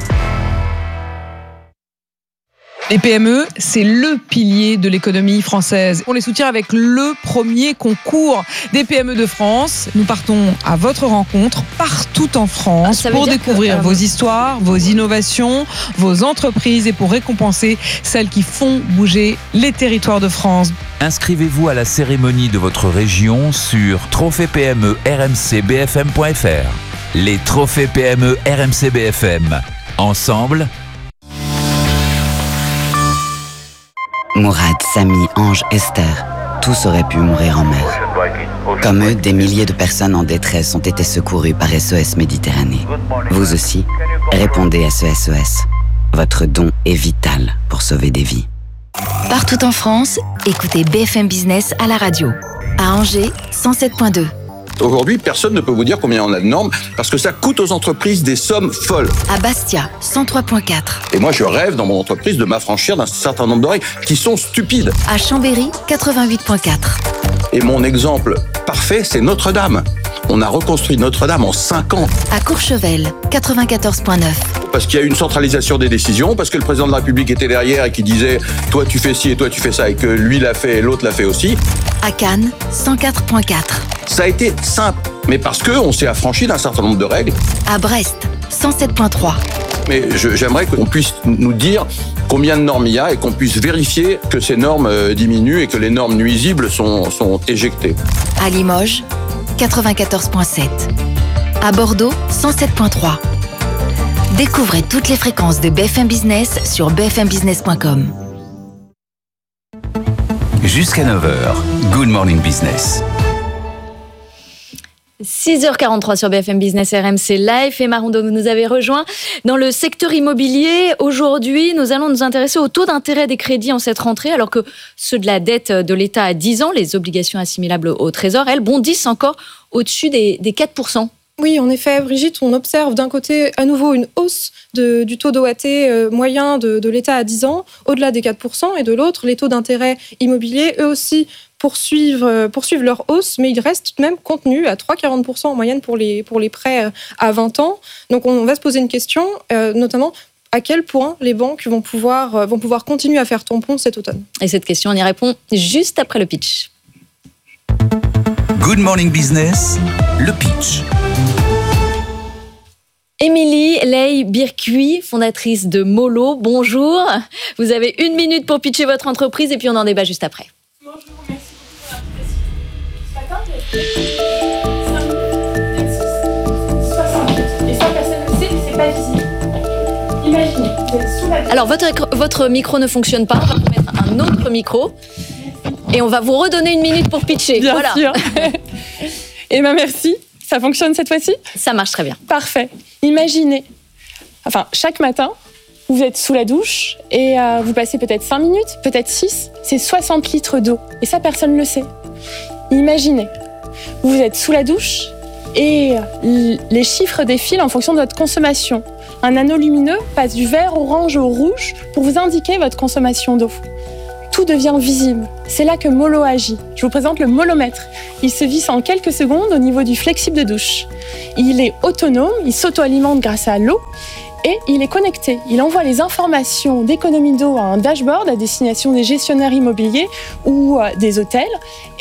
Les PME, c'est le pilier de l'économie française. On les soutient avec le premier concours des PME de France. Nous partons à votre rencontre partout en France pour découvrir vos histoires, vos innovations, vos entreprises et pour récompenser celles qui font bouger les territoires de France. Inscrivez-vous à la cérémonie de votre région sur trophée-PME-RMC-BFM.fr. Les trophées PME RMC BFM. Ensemble, Mourad, Samy, Ange, Esther, tous auraient pu mourir en mer. Comme eux, des milliers de personnes en détresse ont été secourues par SOS Méditerranée. Vous aussi, répondez à ce SOS. Votre don est vital pour sauver des vies. Partout en France, écoutez BFM Business à la radio. À Angers, 107.2. Aujourd'hui, personne ne peut vous dire combien on a de normes parce que ça coûte aux entreprises des sommes folles. À Bastia, 103.4. Et moi, je rêve dans mon entreprise de m'affranchir d'un certain nombre de règles qui sont stupides. À Chambéry, 88.4. Et mon exemple parfait, c'est Notre-Dame. On a reconstruit Notre-Dame en 5 ans. À Courchevel, 94.9. Faut parce qu'il y a une centralisation des décisions, parce que le président de la République était derrière et qui disait « toi tu fais ci et toi tu fais ça » et que lui l'a fait et l'autre l'a fait aussi. À Cannes, 104.4. Ça a été simple, mais parce qu'on s'est affranchi d'un certain nombre de règles. À Brest, 107.3. Mais j'aimerais qu'on puisse nous dire combien de normes il y a et qu'on puisse vérifier que ces normes diminuent et que les normes nuisibles sont éjectées. À Limoges, 94.7. À Bordeaux, 107.3. Découvrez toutes les fréquences de BFM Business sur bfmbusiness.com. Jusqu'à 9h, Good Morning Business. 6h43 sur BFM Business RMC Live. Et Maroundo, vous nous avez rejoint dans le secteur immobilier. Aujourd'hui, nous allons nous intéresser au taux d'intérêt des crédits en cette rentrée, alors que ceux de la dette de l'État à 10 ans, les obligations assimilables au Trésor, elles bondissent encore au-dessus des 4%. Oui, en effet, Brigitte, on observe d'un côté à nouveau une hausse du taux d'OAT moyen de l'État à 10 ans, au-delà des 4%, et de l'autre, les taux d'intérêt immobiliers, eux aussi, poursuivent leur hausse, mais ils restent tout de même contenus à 3,40% en moyenne pour les prêts à 20 ans. Donc on va se poser une question, notamment à quel point les banques vont pouvoir continuer à faire tampon cet automne. Et cette question, on y répond juste après le pitch. Good Morning Business, le pitch. Émilie Ley-Bircuit, fondatrice de Molo, bonjour. Vous avez 1 minute pour pitcher votre entreprise et puis on en débat juste après. Bonjour, merci beaucoup pour l'invitation. Ce matin, j'ai 60 minutes. Et ça, personne ne le sait, c'est pas visible. Imaginez, vous êtes sous la douche. Alors, votre micro ne fonctionne pas. On va vous mettre un autre micro. Et on va vous redonner 1 minute pour pitcher. Bien voilà. sûr. Eh bien, merci. Ça fonctionne cette fois-ci ? Ça marche très bien. Parfait. Imaginez, chaque matin, vous êtes sous la douche et vous passez peut-être 5 minutes, peut-être 6. C'est 60 litres d'eau. Et ça, personne ne le sait. Imaginez, vous êtes sous la douche et les chiffres défilent en fonction de votre consommation. Un anneau lumineux passe du vert, orange au rouge pour vous indiquer votre consommation d'eau. Tout devient visible. C'est là que Molo agit. Je vous présente le molomètre. Il se visse en quelques secondes au niveau du flexible de douche. Il est autonome, il s'auto-alimente grâce à l'eau et il est connecté. Il envoie les informations d'économie d'eau à un dashboard à destination des gestionnaires immobiliers ou des hôtels.